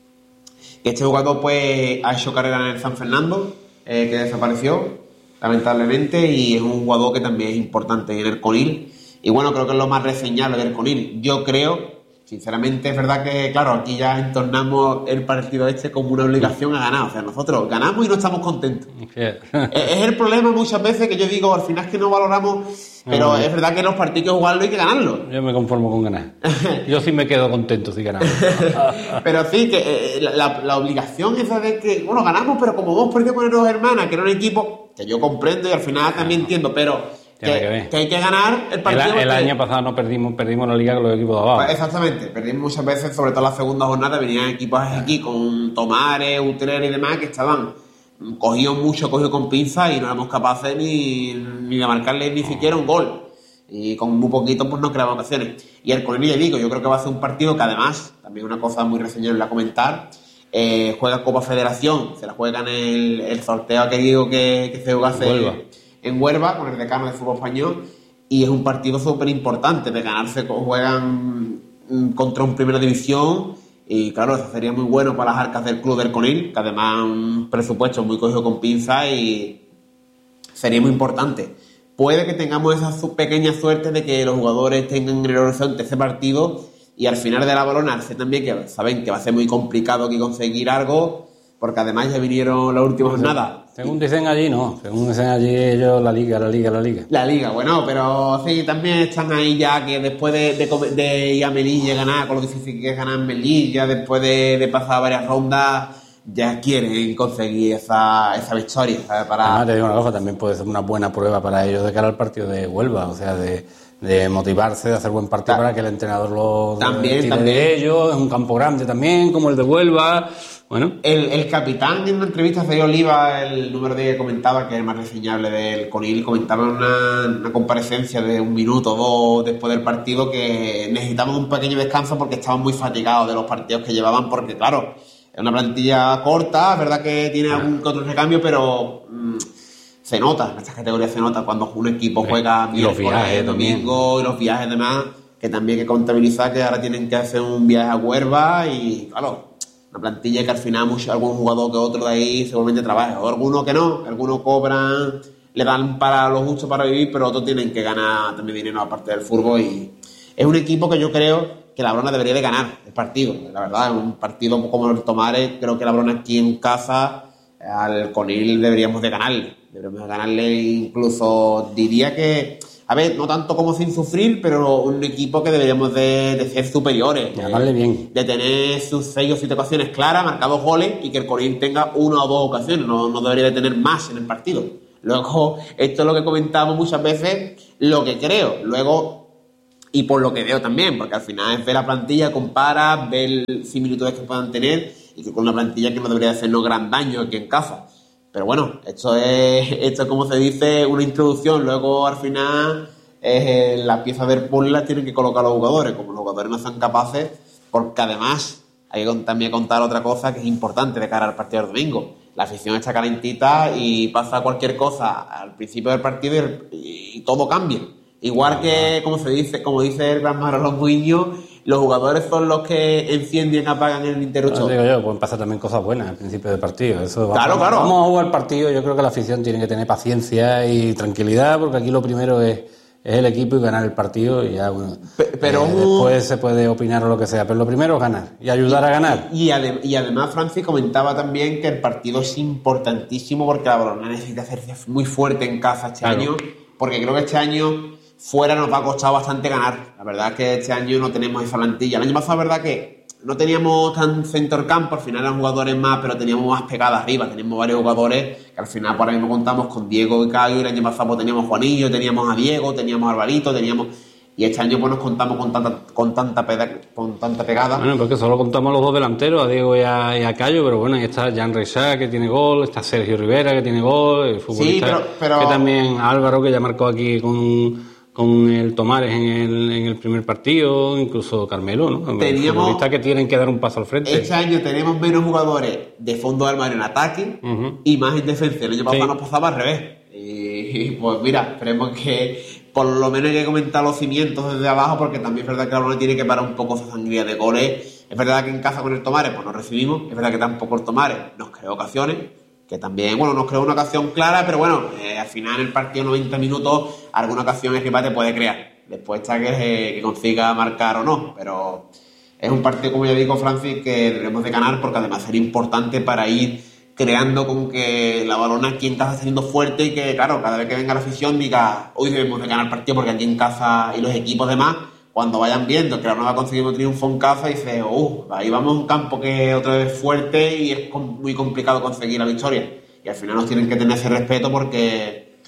Este jugador pues ha hecho carrera en el San Fernando, eh, que desapareció, lamentablemente, y es un jugador que también es importante en el Conil. Y bueno, creo que es lo más reseñable del Conil. Yo creo... Sinceramente, es verdad que, claro, aquí ya entornamos el partido este como una obligación a ganar. O sea, nosotros ganamos y no estamos contentos. Yeah. Es el problema muchas veces que yo digo, al final es que no valoramos, pero no, es verdad que los partidos hay que jugarlo y hay que ganarlo. Yo me conformo con ganar. Yo sí me quedo contento si ganamos. Pero sí, que eh, la, la obligación esa de que, bueno, ganamos, pero como hemos perdido con el Dos Hermanas, que era un equipo que yo comprendo y al final también entiendo, pero... Que, que, que hay que ganar el partido. El, el año pasado no perdimos perdimos la liga con los equipos de abajo. Pues exactamente, perdimos muchas veces, sobre todo en la segunda jornada, venían equipos aquí con Tomares, Utrera y demás que estaban cogidos mucho, cogidos con pinzas y no éramos capaces ni, ni de marcarles ni siquiera un gol. Y con muy poquito pues no creaban ocasiones. Y el Conil, ya digo, yo creo que va a ser un partido que además, también una cosa muy reseñable a comentar, eh, juega Copa Federación, se la juega en el, el sorteo que digo que, que se jugase en Huelva, con el decano de fútbol español, y es un partido súper importante, de ganarse, juegan contra un Primera División, y claro, eso sería muy bueno para las arcas del club del Conil, que además un presupuesto muy cogido con pinzas y sería muy importante. Puede que tengamos esa pequeña suerte de que los jugadores tengan en el horizonte ese partido y al final de la balonarse también, que saben que va a ser muy complicado aquí conseguir algo, porque además ya vinieron las últimas jornadas. Según dicen allí, no. Según dicen allí ellos, la liga, la liga, la liga. La liga, bueno, pero sí, también están ahí ya que después de, de, de ir a Melilla ganar, con lo difícil que es ganar en Melilla, después de, de pasar varias rondas, ya quieren conseguir esa, esa victoria, ¿sabes? Para... Además, te digo una cosa, también puede ser una buena prueba para ellos de cara al partido de Huelva, o sea, de... de motivarse, de hacer buen partido, también, para que el entrenador lo también, tire también. de ellos. Es un campo grande también, como el de Huelva. Bueno, el, el capitán en una entrevista a Sergio Oliva, el número de que comentaba, que es el más reseñable del Conil, comentaba en una, una comparecencia de un minuto o dos después del partido que necesitaban un pequeño descanso porque estaban muy fatigados de los partidos que llevaban, porque claro, es una plantilla corta, es verdad que tiene algún que otro recambio, pero mmm, se nota, en estas categorías se nota cuando un equipo juega y los viajes, domingo y los viajes demás, que también hay que contabilizar que ahora tienen que hacer un viaje a Huelva y, claro, una plantilla que al final mucho, algún jugador que otro de ahí seguramente trabaja, o algunos que no, que algunos cobran, le dan para lo justo para vivir, pero otros tienen que ganar también dinero aparte del fútbol y es un equipo que yo creo que la Brona debería de ganar el partido, la verdad, un partido como el Tomares, creo que la Brona aquí en casa al Conil deberíamos de ganarle, deberíamos de ganarle, incluso diría que, a ver, no tanto como sin sufrir, pero un equipo que deberíamos de, de ser superiores, de ganarle bien, de tener sus seis o siete ocasiones claras, marcados goles y que el Conil tenga una o dos ocasiones, no, no debería de tener más en el partido. Luego, esto es lo que comentamos muchas veces, lo que creo, luego y por lo que veo también, porque al final es ver la plantilla, compara, ver similitudes que puedan tener y que con una plantilla que no debería hacernos gran daño aquí en casa. Pero bueno, esto es, esto es como se dice, una introducción. Luego al final eh, las piezas del puzzle las tienen que colocar los jugadores. Como los jugadores no son capaces, porque además hay que también contar otra cosa que es importante de cara al partido del domingo. La afición está calentita y pasa cualquier cosa al principio del partido y, el, y todo cambia. Igual que, como se dice, como dice el gran Marlon Muiño, los jugadores son los que encienden y apagan el interruptor. Digo yo, pueden pasar también cosas buenas al principio del partido. Eso claro, vamos, claro. Vamos a jugar el partido. Yo creo que la afición tiene que tener paciencia y tranquilidad, porque aquí lo primero es, es el equipo y ganar el partido. Y ya, bueno, pero eh, después se puede opinar o lo que sea, pero lo primero es ganar y ayudar y, a ganar. Y, y, ade- y además, Francis comentaba también que el partido es importantísimo porque la Brona necesita hacerse muy fuerte en casa este Claro. año, porque creo que este año fuera nos va a costar bastante ganar. La verdad es que este año no tenemos esa plantilla. El año pasado, la verdad que no teníamos tan centro campo, al final eran jugadores más, pero teníamos más pegada arriba. Teníamos varios jugadores que al final por ahí mismo contamos con Diego y Caio. El año pasado pues, teníamos Juanillo, teníamos a Diego, teníamos a Alvarito, teníamos... Y este año pues nos contamos con tanta, con tanta, peda- con tanta pegada. Bueno, porque solo contamos los dos delanteros, a Diego y a, y a Cayo, pero bueno, ahí está Jan Reixá, que tiene gol, está Sergio Rivera, que tiene gol, el futbolista, Sí, pero- pero- que también Álvaro, que ya marcó aquí con... con el Tomares en el, en el primer partido, incluso Carmelo, ¿no? Teníamos- Futbolistas que tienen que dar un paso al frente. Este año tenemos menos jugadores de fondo de armario en ataque Ujú. y más en defensa. El año pasado Sí. nos pasaba al revés. Y, y, pues mira, esperemos que por lo menos hay que comentar los cimientos desde abajo, porque también es verdad que la Brona tiene que parar un poco esa sangría de goles. Es verdad que en casa con el Tomares pues nos recibimos, es verdad que tampoco el Tomares nos creó ocasiones, que también, bueno, nos creó una ocasión clara, pero bueno, eh, al final en el partido noventa minutos alguna ocasión el rival te puede crear. Después está que, eh, que consiga marcar o no, pero es un partido, como ya digo, Francis, que debemos de ganar porque además sería importante para ir creando con que la Brona aquí en casa está siendo fuerte y que, claro, cada vez que venga la afición diga, hoy debemos de ganar el partido porque aquí en casa y los equipos demás, cuando vayan viendo que la Brona va a conseguir un triunfo en casa, dice, uh, ahí vamos a un campo que otra vez es fuerte y es com- muy complicado conseguir la victoria. Y al final nos tienen que tener ese respeto porque,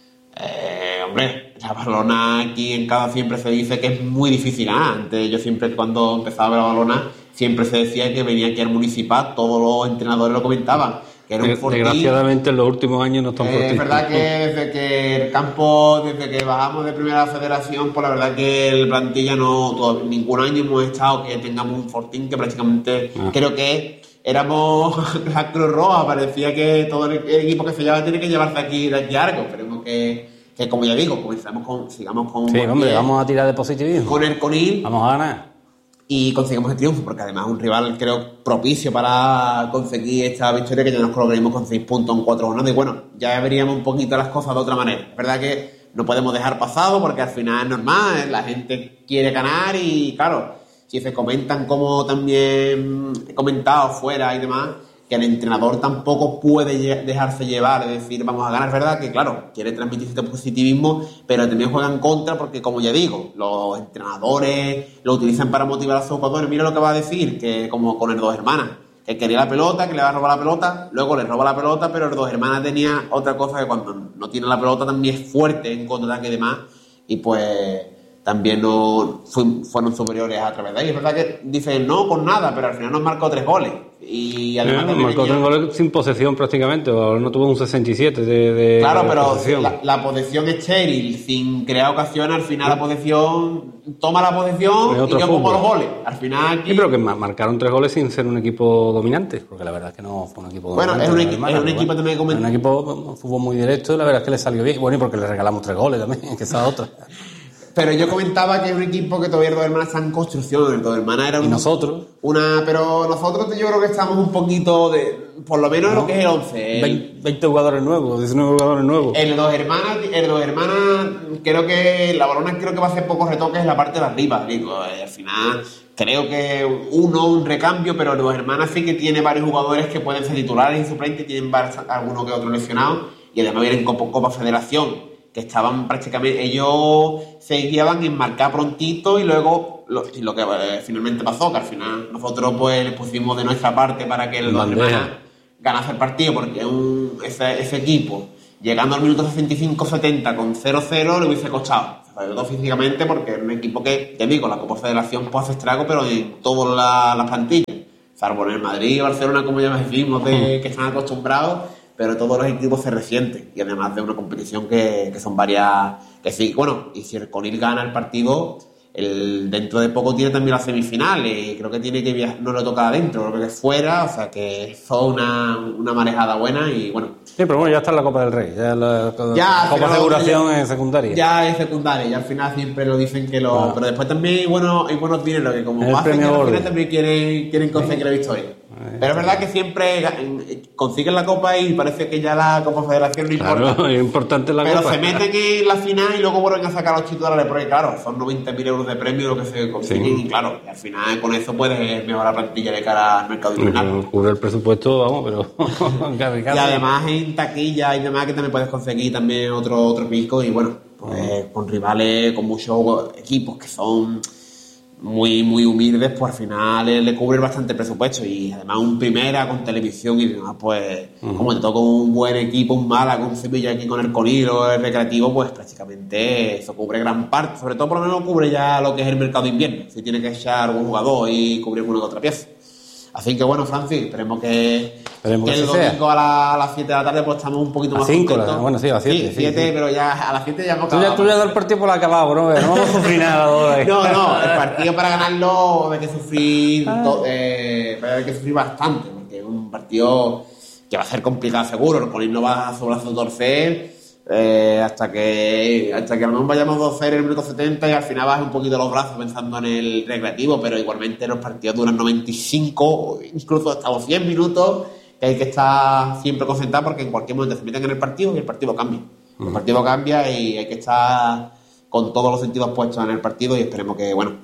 eh, hombre, la Brona aquí en casa siempre se dice que es muy difícil ganar. Antes yo siempre, cuando empezaba a ver la Brona, siempre se decía que venía aquí al Municipal, todos los entrenadores lo comentaban, que era un fortín. Desgraciadamente en los últimos años no están Eh, fortísimos. es verdad que desde que el campo, desde que bajamos de primera federación, pues la verdad que el plantilla no, todo, ningún año hemos estado que tengamos un fortín que prácticamente Ah. creo que éramos la Cruz Roja, parecía que todo el, el equipo que se lleva tiene que llevarse aquí de aquí a algo. Esperemos que, que, como ya digo, comenzamos con, sigamos con un Sí, buen hombre, pie, vamos a tirar de positivismo. con el Conil Vamos a ganar. y consigamos el triunfo, porque además es un rival, creo, propicio para conseguir esta victoria, que ya nos colocaríamos con seis puntos en cuatro jornadas. Y bueno, ya veríamos un poquito las cosas de otra manera. Es verdad que no podemos dejar pasado, porque al final es normal, la gente quiere ganar y, claro, si se comentan como también he comentado fuera y demás, que el entrenador tampoco puede lle- dejarse llevar, es decir, vamos a ganar, es verdad que, claro, quiere transmitir este positivismo, pero también juega en contra porque, como ya digo, los entrenadores lo utilizan para motivar a sus jugadores. Mira lo que va a decir, que como con el Dos Hermanas, que quería la pelota, que le va a robar la pelota, luego le roba la pelota, pero el Dos Hermanas tenía otra cosa, que cuando no tiene la pelota también es fuerte en contraataque y demás, y pues también no fu- fueron superiores a través de ahí. Es verdad que dicen no con nada, pero al final nos marcó tres goles. Y además Eh, también marcó tenía- tres goles sin posesión prácticamente, o no tuvo un sesenta y siete de, de Claro, de pero posesión. la, la posesión estéril, sin crear ocasiones, al final la posesión toma la posesión Es y otro yo pongo fútbol. los goles. Al final aquí... Sí, pero que ma- marcaron tres goles sin ser un equipo dominante, porque la verdad es que no fue un equipo Bueno, dominante. es un la equi- Hermana, es un pero equipo bueno, también que comen- es un equipo un fútbol muy directo y la verdad es que le salió bien. Bueno, y porque le regalamos tres goles también, que esa es otra. Pero yo comentaba que es un equipo que todavía el Dos Hermanas está en construcción. El Dos Hermanas era un, ¿Y nosotros? Una, pero nosotros yo creo que estamos un poquito de... Por lo menos ¿No? lo que es el once. El, veinte jugadores nuevos, diecinueve jugadores nuevos. el Dos Hermanas, el Dos Hermanas, creo que la Balona creo que va a hacer pocos retoques en la parte de arriba. Digo, eh, al final creo que uno, un recambio, pero el Dos Hermanas sí que tiene varios jugadores que pueden ser titulares y suplentes, tienen varios, algunos que otros lesionados, y además vienen Copa, Copa Federación, que estaban prácticamente, ellos se guiaban en marcar prontito y luego lo, y lo que eh, finalmente pasó, que al final nosotros pues les pusimos de nuestra parte para que el Dos Hermanas ganase el partido, porque un, ese, ese equipo, llegando al minuto sesenta y cinco setenta con cero cero, le hubiese costado, sobre todo físicamente, porque es un equipo que, ya digo, la Copa Federación puede hacer estrago, pero en todas las la plantillas, salvo en el Madrid y Barcelona, como ya decimos, de, que están acostumbrados, pero todos los equipos se resienten, y además de una competición que, que son varias, que sí, bueno, y si el Conil gana el partido, el, dentro de poco tiene también la semifinal, y creo que tiene que viajar, no lo toca adentro, creo que es fuera, o sea que fue una, una marejada buena, y bueno. Sí, pero bueno, ya está en la Copa del Rey, ya la, ya, Copa de Federación es secundaria. Ya es secundaria, y al final siempre lo dicen que lo... Claro. Pero después también hay buenos, hay buenos dineros que como pasen que al final también quieren, quieren conseguir la victoria. Pero es verdad que siempre consiguen la Copa y parece que ya la Copa Federación no importa. Claro, es importante la pero Copa. se meten en la final y luego vuelven a sacar a los titulares, porque claro, son noventa mil euros de premio lo que se consiguen, sí. Y claro, y al final con eso puedes mejorar la plantilla de cara al mercado invernal. Cubre el presupuesto, vamos, pero... Y además en taquilla y demás que también puedes conseguir también otro, otro pico, y bueno, pues con rivales, con muchos equipos que son muy muy humildes, pues al final le, le cubre bastante presupuesto, y además un primera con televisión y demás, pues uh-huh. Como te toca un buen equipo, un Málaga, con Sevilla aquí con el Conil o el Recreativo, pues prácticamente eso cubre gran parte, sobre todo por lo menos cubre ya lo que es el mercado de invierno, si tiene que echar un jugador y cubrir una que otra pieza. Así que bueno, Francis, esperemos que, esperemos que el domingo a, la, a las siete de la tarde pues estamos un poquito más cinco, contentos. Bueno, sí, a las siete. Sí, sí, siete, sí. Pero ya a las siete ya hemos acabado. Tú ya, tú ya das el partido por acabado, bro. No vamos a sufrir nada ahora. No, no, el partido para ganarlo hay que sufrir, to, eh, hay que sufrir bastante, porque es un partido que va a ser complicado seguro. El Colín no va a su brazo torcer. Eh, hasta que hasta que a lo mejor vayamos dos cero en el minuto setenta y al final baje un poquito los brazos pensando en el Recreativo, pero igualmente los partidos duran noventa y cinco, incluso hasta los cien minutos, que hay que estar siempre concentrado, porque en cualquier momento se meten en el partido y el partido cambia. El partido cambia y hay que estar con todos los sentidos puestos en el partido, y esperemos que, bueno,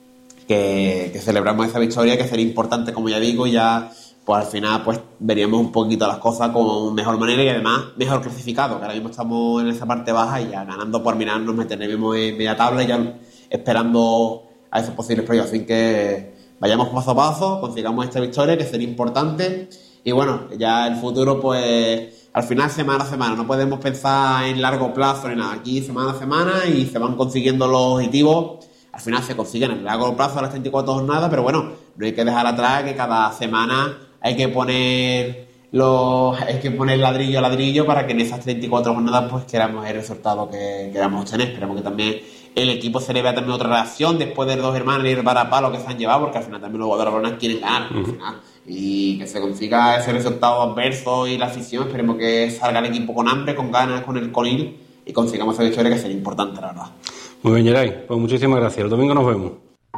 que, que celebramos esa victoria, que sería importante, como ya digo, y ya pues al final pues veríamos un poquito las cosas con mejor manera y además mejor clasificado, que ahora mismo estamos en esa parte baja y ya ganando por mirar nos meteremos en media tabla y ya esperando a esos posibles playoffs. Así que vayamos paso a paso, consigamos esta victoria, que sería importante, y bueno, ya el futuro pues al final semana a semana, no podemos pensar en largo plazo ni nada, aquí semana a semana y se van consiguiendo los objetivos. Al final se consiguen en largo plazo a las treinta y cuatro jornadas, pero bueno, no hay que dejar atrás que cada semana hay que poner los hay que poner ladrillo a ladrillo para que en esas treinta y cuatro jornadas pues queramos el resultado que queramos obtener. Esperamos que también el equipo se le vea también otra reacción después de Dos Hermanas y el Barapalo que se han llevado, porque al final también los jugadores balonas quieren ganar, uh-huh. Al final, y que se consiga ese resultado adverso y la afición. Esperemos que salga el equipo con hambre, con ganas, con el Conil, y consigamos esa victoria, que sería importante, la verdad. Muy bien, Geray, pues muchísimas gracias. El domingo nos vemos.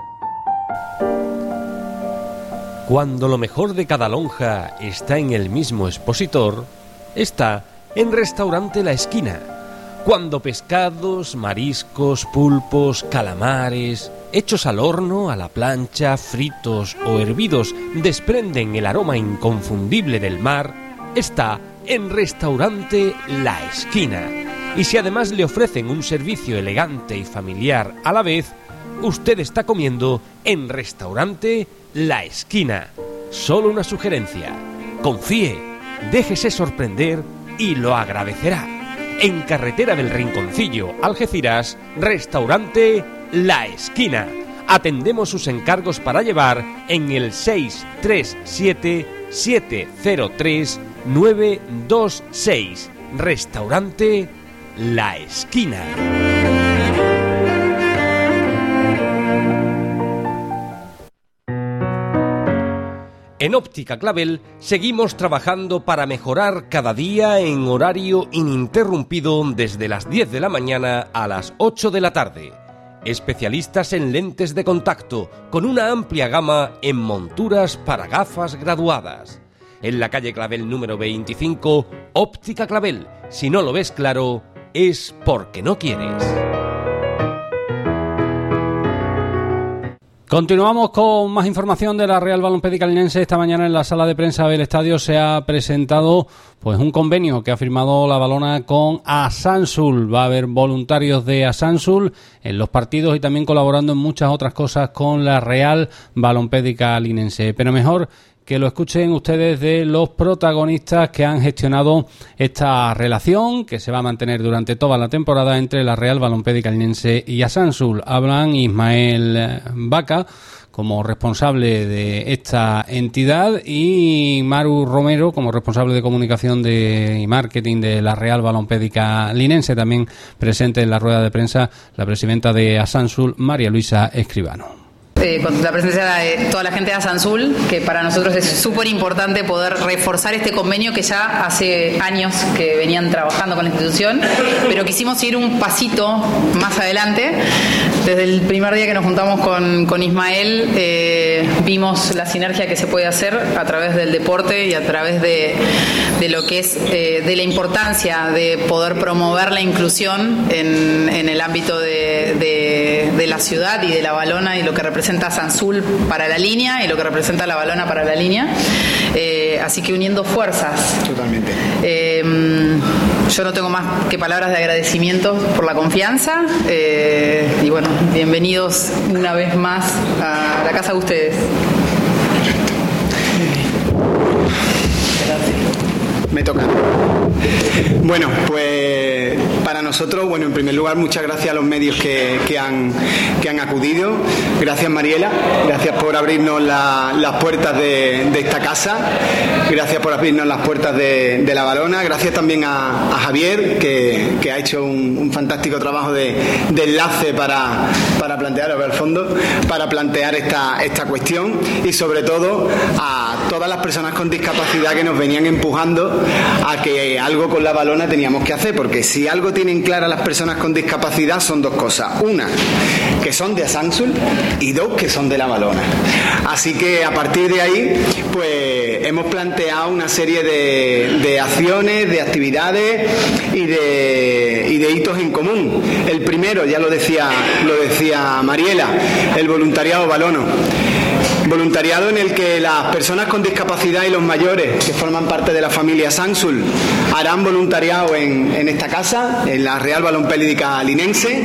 Cuando lo mejor de cada lonja está en el mismo expositor, está en Restaurante La Esquina. Cuando pescados, mariscos, pulpos, calamares, hechos al horno, a la plancha, fritos o hervidos, desprenden el aroma inconfundible del mar, está en Restaurante La Esquina. Y si además le ofrecen un servicio elegante y familiar a la vez, usted está comiendo en Restaurante La Esquina. Solo una sugerencia: confíe, déjese sorprender y lo agradecerá. En Carretera del Rinconcillo, Algeciras, Restaurante La Esquina. Atendemos sus encargos para llevar en el seis tres siete siete cero tres nueve dos seis. Restaurante La Esquina. En Óptica Clavel seguimos trabajando para mejorar cada día en horario ininterrumpido desde las diez de la mañana a las ocho de la tarde. especialistas en lentes de contacto, con una amplia gama en monturas para gafas graduadas. En la calle Clavel número veinticinco, Óptica Clavel. Si no lo ves claro, es porque no quieres. Continuamos con más información de la Real Balompédica Linense. Esta mañana en la sala de prensa del estadio se ha presentado pues un convenio que ha firmado la Valona con Asansul. Va a haber voluntarios de Asansul en los partidos y también colaborando en muchas otras cosas con la Real Balompédica Linense. Pero mejor que lo escuchen ustedes de los protagonistas que han gestionado esta relación que se va a mantener durante toda la temporada entre la Real Balompédica Linense y Asansul. Hablan Ismael Vaca como responsable de esta entidad y Maru Romero como responsable de comunicación de, y marketing de la Real Balompédica Linense. También presente en la rueda de prensa la presidenta de Asansul, María Luisa Escribano. Eh, con la presencia de toda la gente de Asansul, que para nosotros es súper importante poder reforzar este convenio que ya hace años que venían trabajando con la institución, pero quisimos ir un pasito más adelante. Desde el primer día que nos juntamos con, con Ismael, eh, vimos la sinergia que se puede hacer a través del deporte y a través de, de lo que es eh, de la importancia de poder promover la inclusión en, en el ámbito de, de, de la ciudad y de la Valona y lo que representa Asansul para la línea y lo que representa la Valona para la línea. Eh, así que uniendo fuerzas. Totalmente. Eh, yo no tengo más que palabras de agradecimiento por la confianza. Eh, y bueno, bienvenidos una vez más a la casa de ustedes. Gracias. Me toca. Bueno, pues para nosotros, bueno, en primer lugar, muchas gracias a los medios que, que, han, que han acudido. Gracias, Mariela. Gracias por abrirnos la, las puertas de, de esta casa. Gracias por abrirnos las puertas de, de la Valona. Gracias también a, a Javier, que, que ha hecho un, un fantástico trabajo de, de enlace para, para plantear, a ver, al fondo, para plantear esta, esta cuestión. Y sobre todo a todas las personas con discapacidad que nos venían empujando a que algo con la Valona teníamos que hacer, porque si algo tienen claras las personas con discapacidad son dos cosas: una, que son de Asansul, y dos, que son de la Valona. Así que a partir de ahí pues hemos planteado una serie de, de acciones, de actividades y de, y de hitos en común. El primero, ya lo decía, lo decía Mariela, el voluntariado valono. Voluntariado en el que las personas con discapacidad y los mayores que forman parte de la familia Asansul harán voluntariado en, en esta casa, en la Real Balompédica Linense,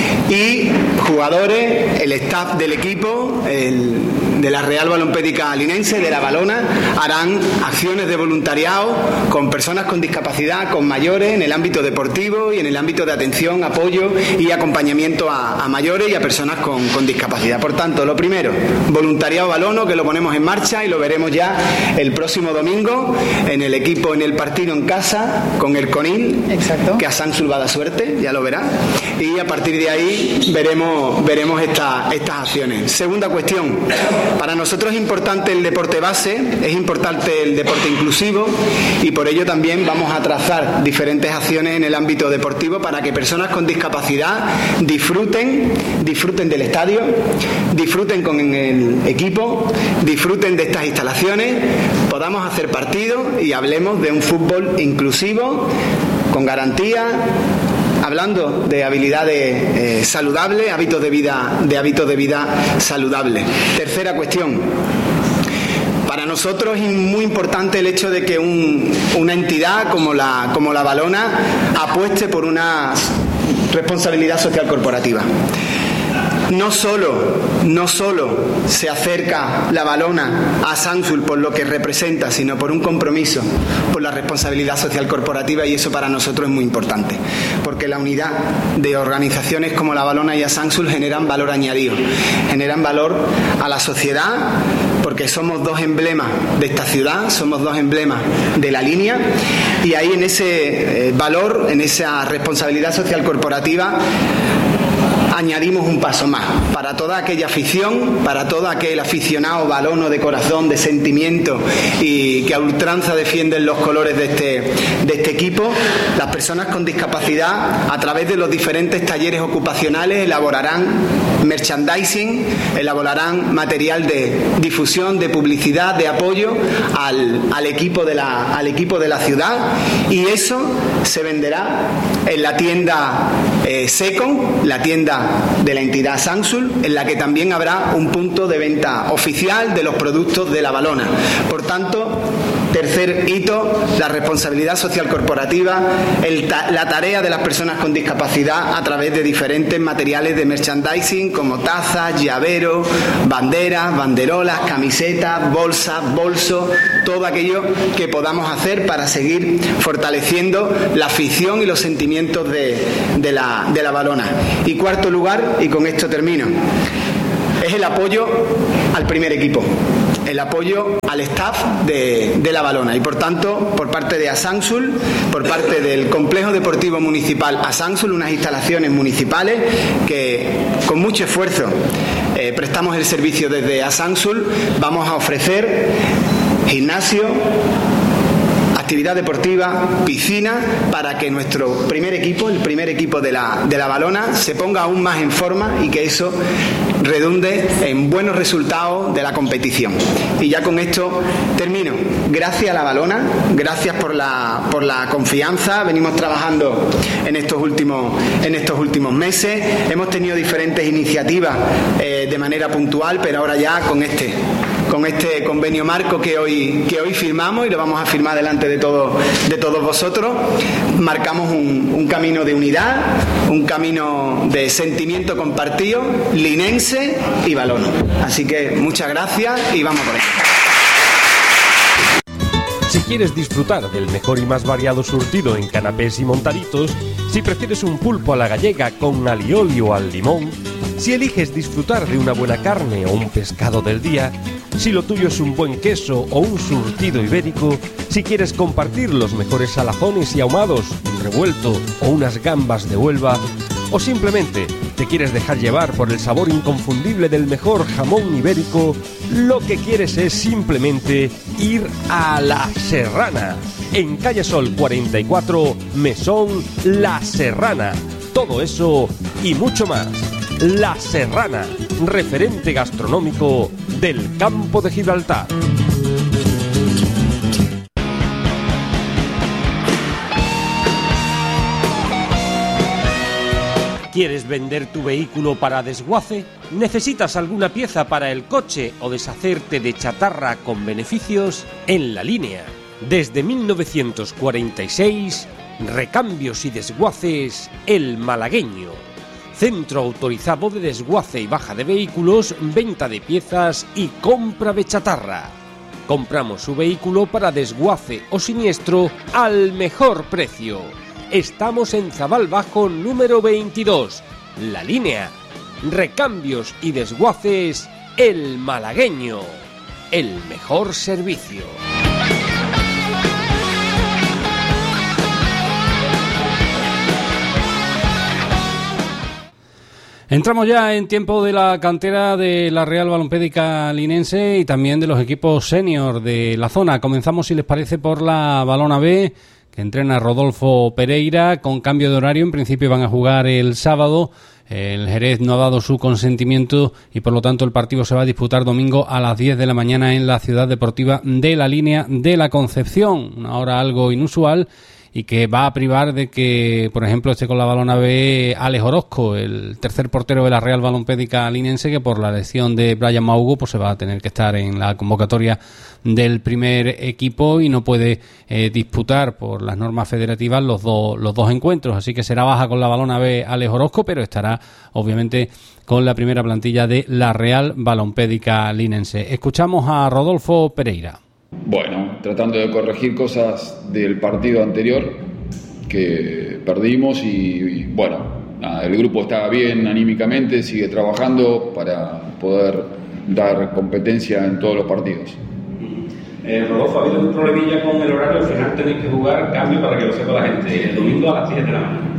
y jugadores, el staff del equipo, el, de la Real Balompédica Linense, de la Valona, harán acciones de voluntariado con personas con discapacidad, con mayores, en el ámbito deportivo y en el ámbito de atención, apoyo y acompañamiento a, a mayores y a personas con, con discapacidad. Por tanto, lo primero, voluntariado valono, que lo ponemos en marcha y lo veremos ya el próximo domingo en el equipo, en el partido en casa con el Conil. Exacto. Que a Asansul va a dar suerte, ya lo verá, y a partir de ahí veremos veremos esta, estas acciones. Segunda cuestión, para nosotros es importante el deporte base, es importante el deporte inclusivo, y por ello también vamos a trazar diferentes acciones en el ámbito deportivo para que personas con discapacidad disfruten disfruten del estadio, disfruten con el equipo, disfruten de estas instalaciones, podamos hacer partidos y hablemos de un fútbol inclusivo, con garantía, hablando de habilidades eh, saludables, hábitos de vida, de hábitos de vida saludables. Tercera cuestión. Para nosotros es muy importante el hecho de que un, una entidad como la, como la Valona apueste por una responsabilidad social corporativa. No solo, no solo se acerca la Valona a Asansul por lo que representa, sino por un compromiso, por la responsabilidad social corporativa, y eso para nosotros es muy importante, porque la unidad de organizaciones como la Valona y Asansul generan valor añadido, generan valor a la sociedad, porque somos dos emblemas de esta ciudad, somos dos emblemas de la línea, y ahí en ese eh, valor, en esa responsabilidad social corporativa, añadimos un paso más. Para toda aquella afición, para todo aquel aficionado balono de corazón, de sentimiento y que a ultranza defienden los colores de este, de este equipo, las personas con discapacidad, a través de los diferentes talleres ocupacionales, elaborarán merchandising, elaborarán material de difusión, de publicidad, de apoyo al, al, equipo, de la, al equipo de la ciudad, y eso se venderá en la tienda eh, Secon, la tienda de la entidad Sansul, en la que también habrá un punto de venta oficial de los productos de la Valona. Por tanto, tercer hito, la responsabilidad social corporativa, el ta la tarea de las personas con discapacidad a través de diferentes materiales de merchandising como tazas, llaveros, banderas, banderolas, camisetas, bolsas, bolsos, todo aquello que podamos hacer para seguir fortaleciendo la afición y los sentimientos de, de, la, de la Valona. Y cuarto lugar, y con esto termino, es el apoyo al primer equipo, el apoyo al staff de, de la Valona, y por tanto, por parte de Asansul, por parte del Complejo Deportivo Municipal Asansul, unas instalaciones municipales que con mucho esfuerzo eh, prestamos el servicio desde Asansul, vamos a ofrecer gimnasio, actividad deportiva, piscina, para que nuestro primer equipo, el primer equipo de la, de la Valona, se ponga aún más en forma y que eso redunde en buenos resultados de la competición. Y ya con esto termino. Gracias a la Valona, gracias por la, por la confianza. Venimos trabajando en estos últimos, en estos últimos meses. Hemos tenido diferentes iniciativas eh, de manera puntual, pero ahora ya con este con este convenio marco que hoy, que hoy firmamos, y lo vamos a firmar delante de, todo, de todos vosotros, marcamos un, un camino de unidad, un camino de sentimiento compartido, linense y balono. Así que muchas gracias y vamos por ello. Si quieres disfrutar del mejor y más variado surtido en canapés y montaditos, si prefieres un pulpo a la gallega con alioli o al limón, si eliges disfrutar de una buena carne o un pescado del día, si lo tuyo es un buen queso o un surtido ibérico, si quieres compartir los mejores salazones y ahumados, un revuelto o unas gambas de Huelva, o simplemente te quieres dejar llevar por el sabor inconfundible del mejor jamón ibérico, lo que quieres es simplemente ir a La Serrana, en Calle Sol cuarenta y cuatro, Mesón La Serrana. Todo eso y mucho más. La Serrana, referente gastronómico del Campo de Gibraltar. ¿Quieres vender tu vehículo para desguace? ¿Necesitas alguna pieza para el coche o deshacerte de chatarra con beneficios? En La Línea, desde mil novecientos cuarenta y seis, Recambios y Desguaces El Malagueño. Centro autorizado de desguace y baja de vehículos, venta de piezas y compra de chatarra. Compramos su vehículo para desguace o siniestro al mejor precio. Estamos en Zabal Bajo número veintidós. La Línea. Recambios y Desguaces El Malagueño. El mejor servicio. Entramos ya en tiempo de la cantera de la Real Balompédica Linense y también de los equipos senior de la zona. Comenzamos, si les parece, por la Valona B, que entrena Rodolfo Pereira con cambio de horario. En principio van a jugar el sábado. El Jerez no ha dado su consentimiento y por lo tanto el partido se va a disputar domingo a las diez de la mañana en la Ciudad Deportiva de La Línea de la Concepción. Una hora algo inusual y que va a privar de que, por ejemplo, esté con la Valona B Alex Orozco, el tercer portero de la Real Balompédica Linense, que por la lesión de Brian Maugo pues se va a tener que estar en la convocatoria del primer equipo y no puede eh, disputar por las normas federativas los, do, los dos encuentros. Así que será baja con la Valona B Alex Orozco, pero estará obviamente con la primera plantilla de la Real Balompédica Linense. Escuchamos a Rodolfo Pereira. Bueno, tratando de corregir cosas del partido anterior que perdimos y, y bueno, nada, el grupo está bien anímicamente, sigue trabajando para poder dar competencia en todos los partidos. Eh, Rodolfo, ha habido un problemilla con el horario, al final tenéis que jugar cambio para que lo sepa la gente, el domingo a las diez de la mañana.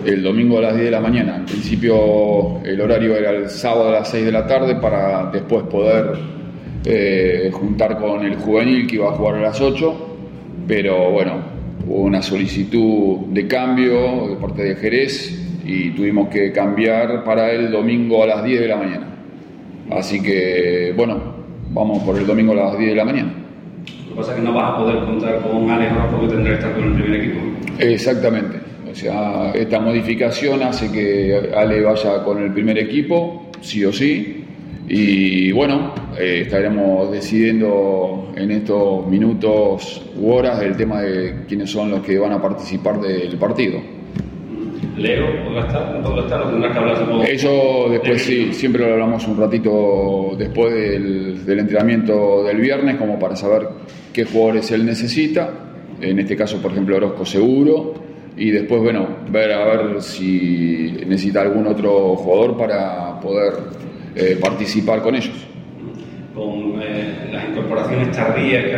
el domingo a las diez de la mañana. En principio el horario era el sábado a las seis de la tarde para después poder eh, juntar con el juvenil que iba a jugar a las ocho, pero bueno, hubo una solicitud de cambio de parte de Jerez y tuvimos que cambiar para el domingo a las diez de la mañana. Así que bueno, vamos por el domingo a las diez de la mañana. Lo que pasa es que no vas a poder contar con Alex Rojas porque tendrá que estar con el primer equipo. Exactamente. O sea, esta modificación hace que Ale vaya con el primer equipo, sí o sí. Y bueno, eh, estaremos decidiendo en estos minutos u horas el tema de quiénes son los que van a participar del partido. ¿Leo podrá estar? ¿No podrá estar? ¿O tendrás que hablar supongo? Eso después sí, siempre lo hablamos un ratito después del, del entrenamiento del viernes, como para saber qué jugadores él necesita. En este caso, por ejemplo, Orozco seguro. Y después, bueno, ver a ver si necesita algún otro jugador para poder eh, participar con ellos. Con eh, las incorporaciones tardías que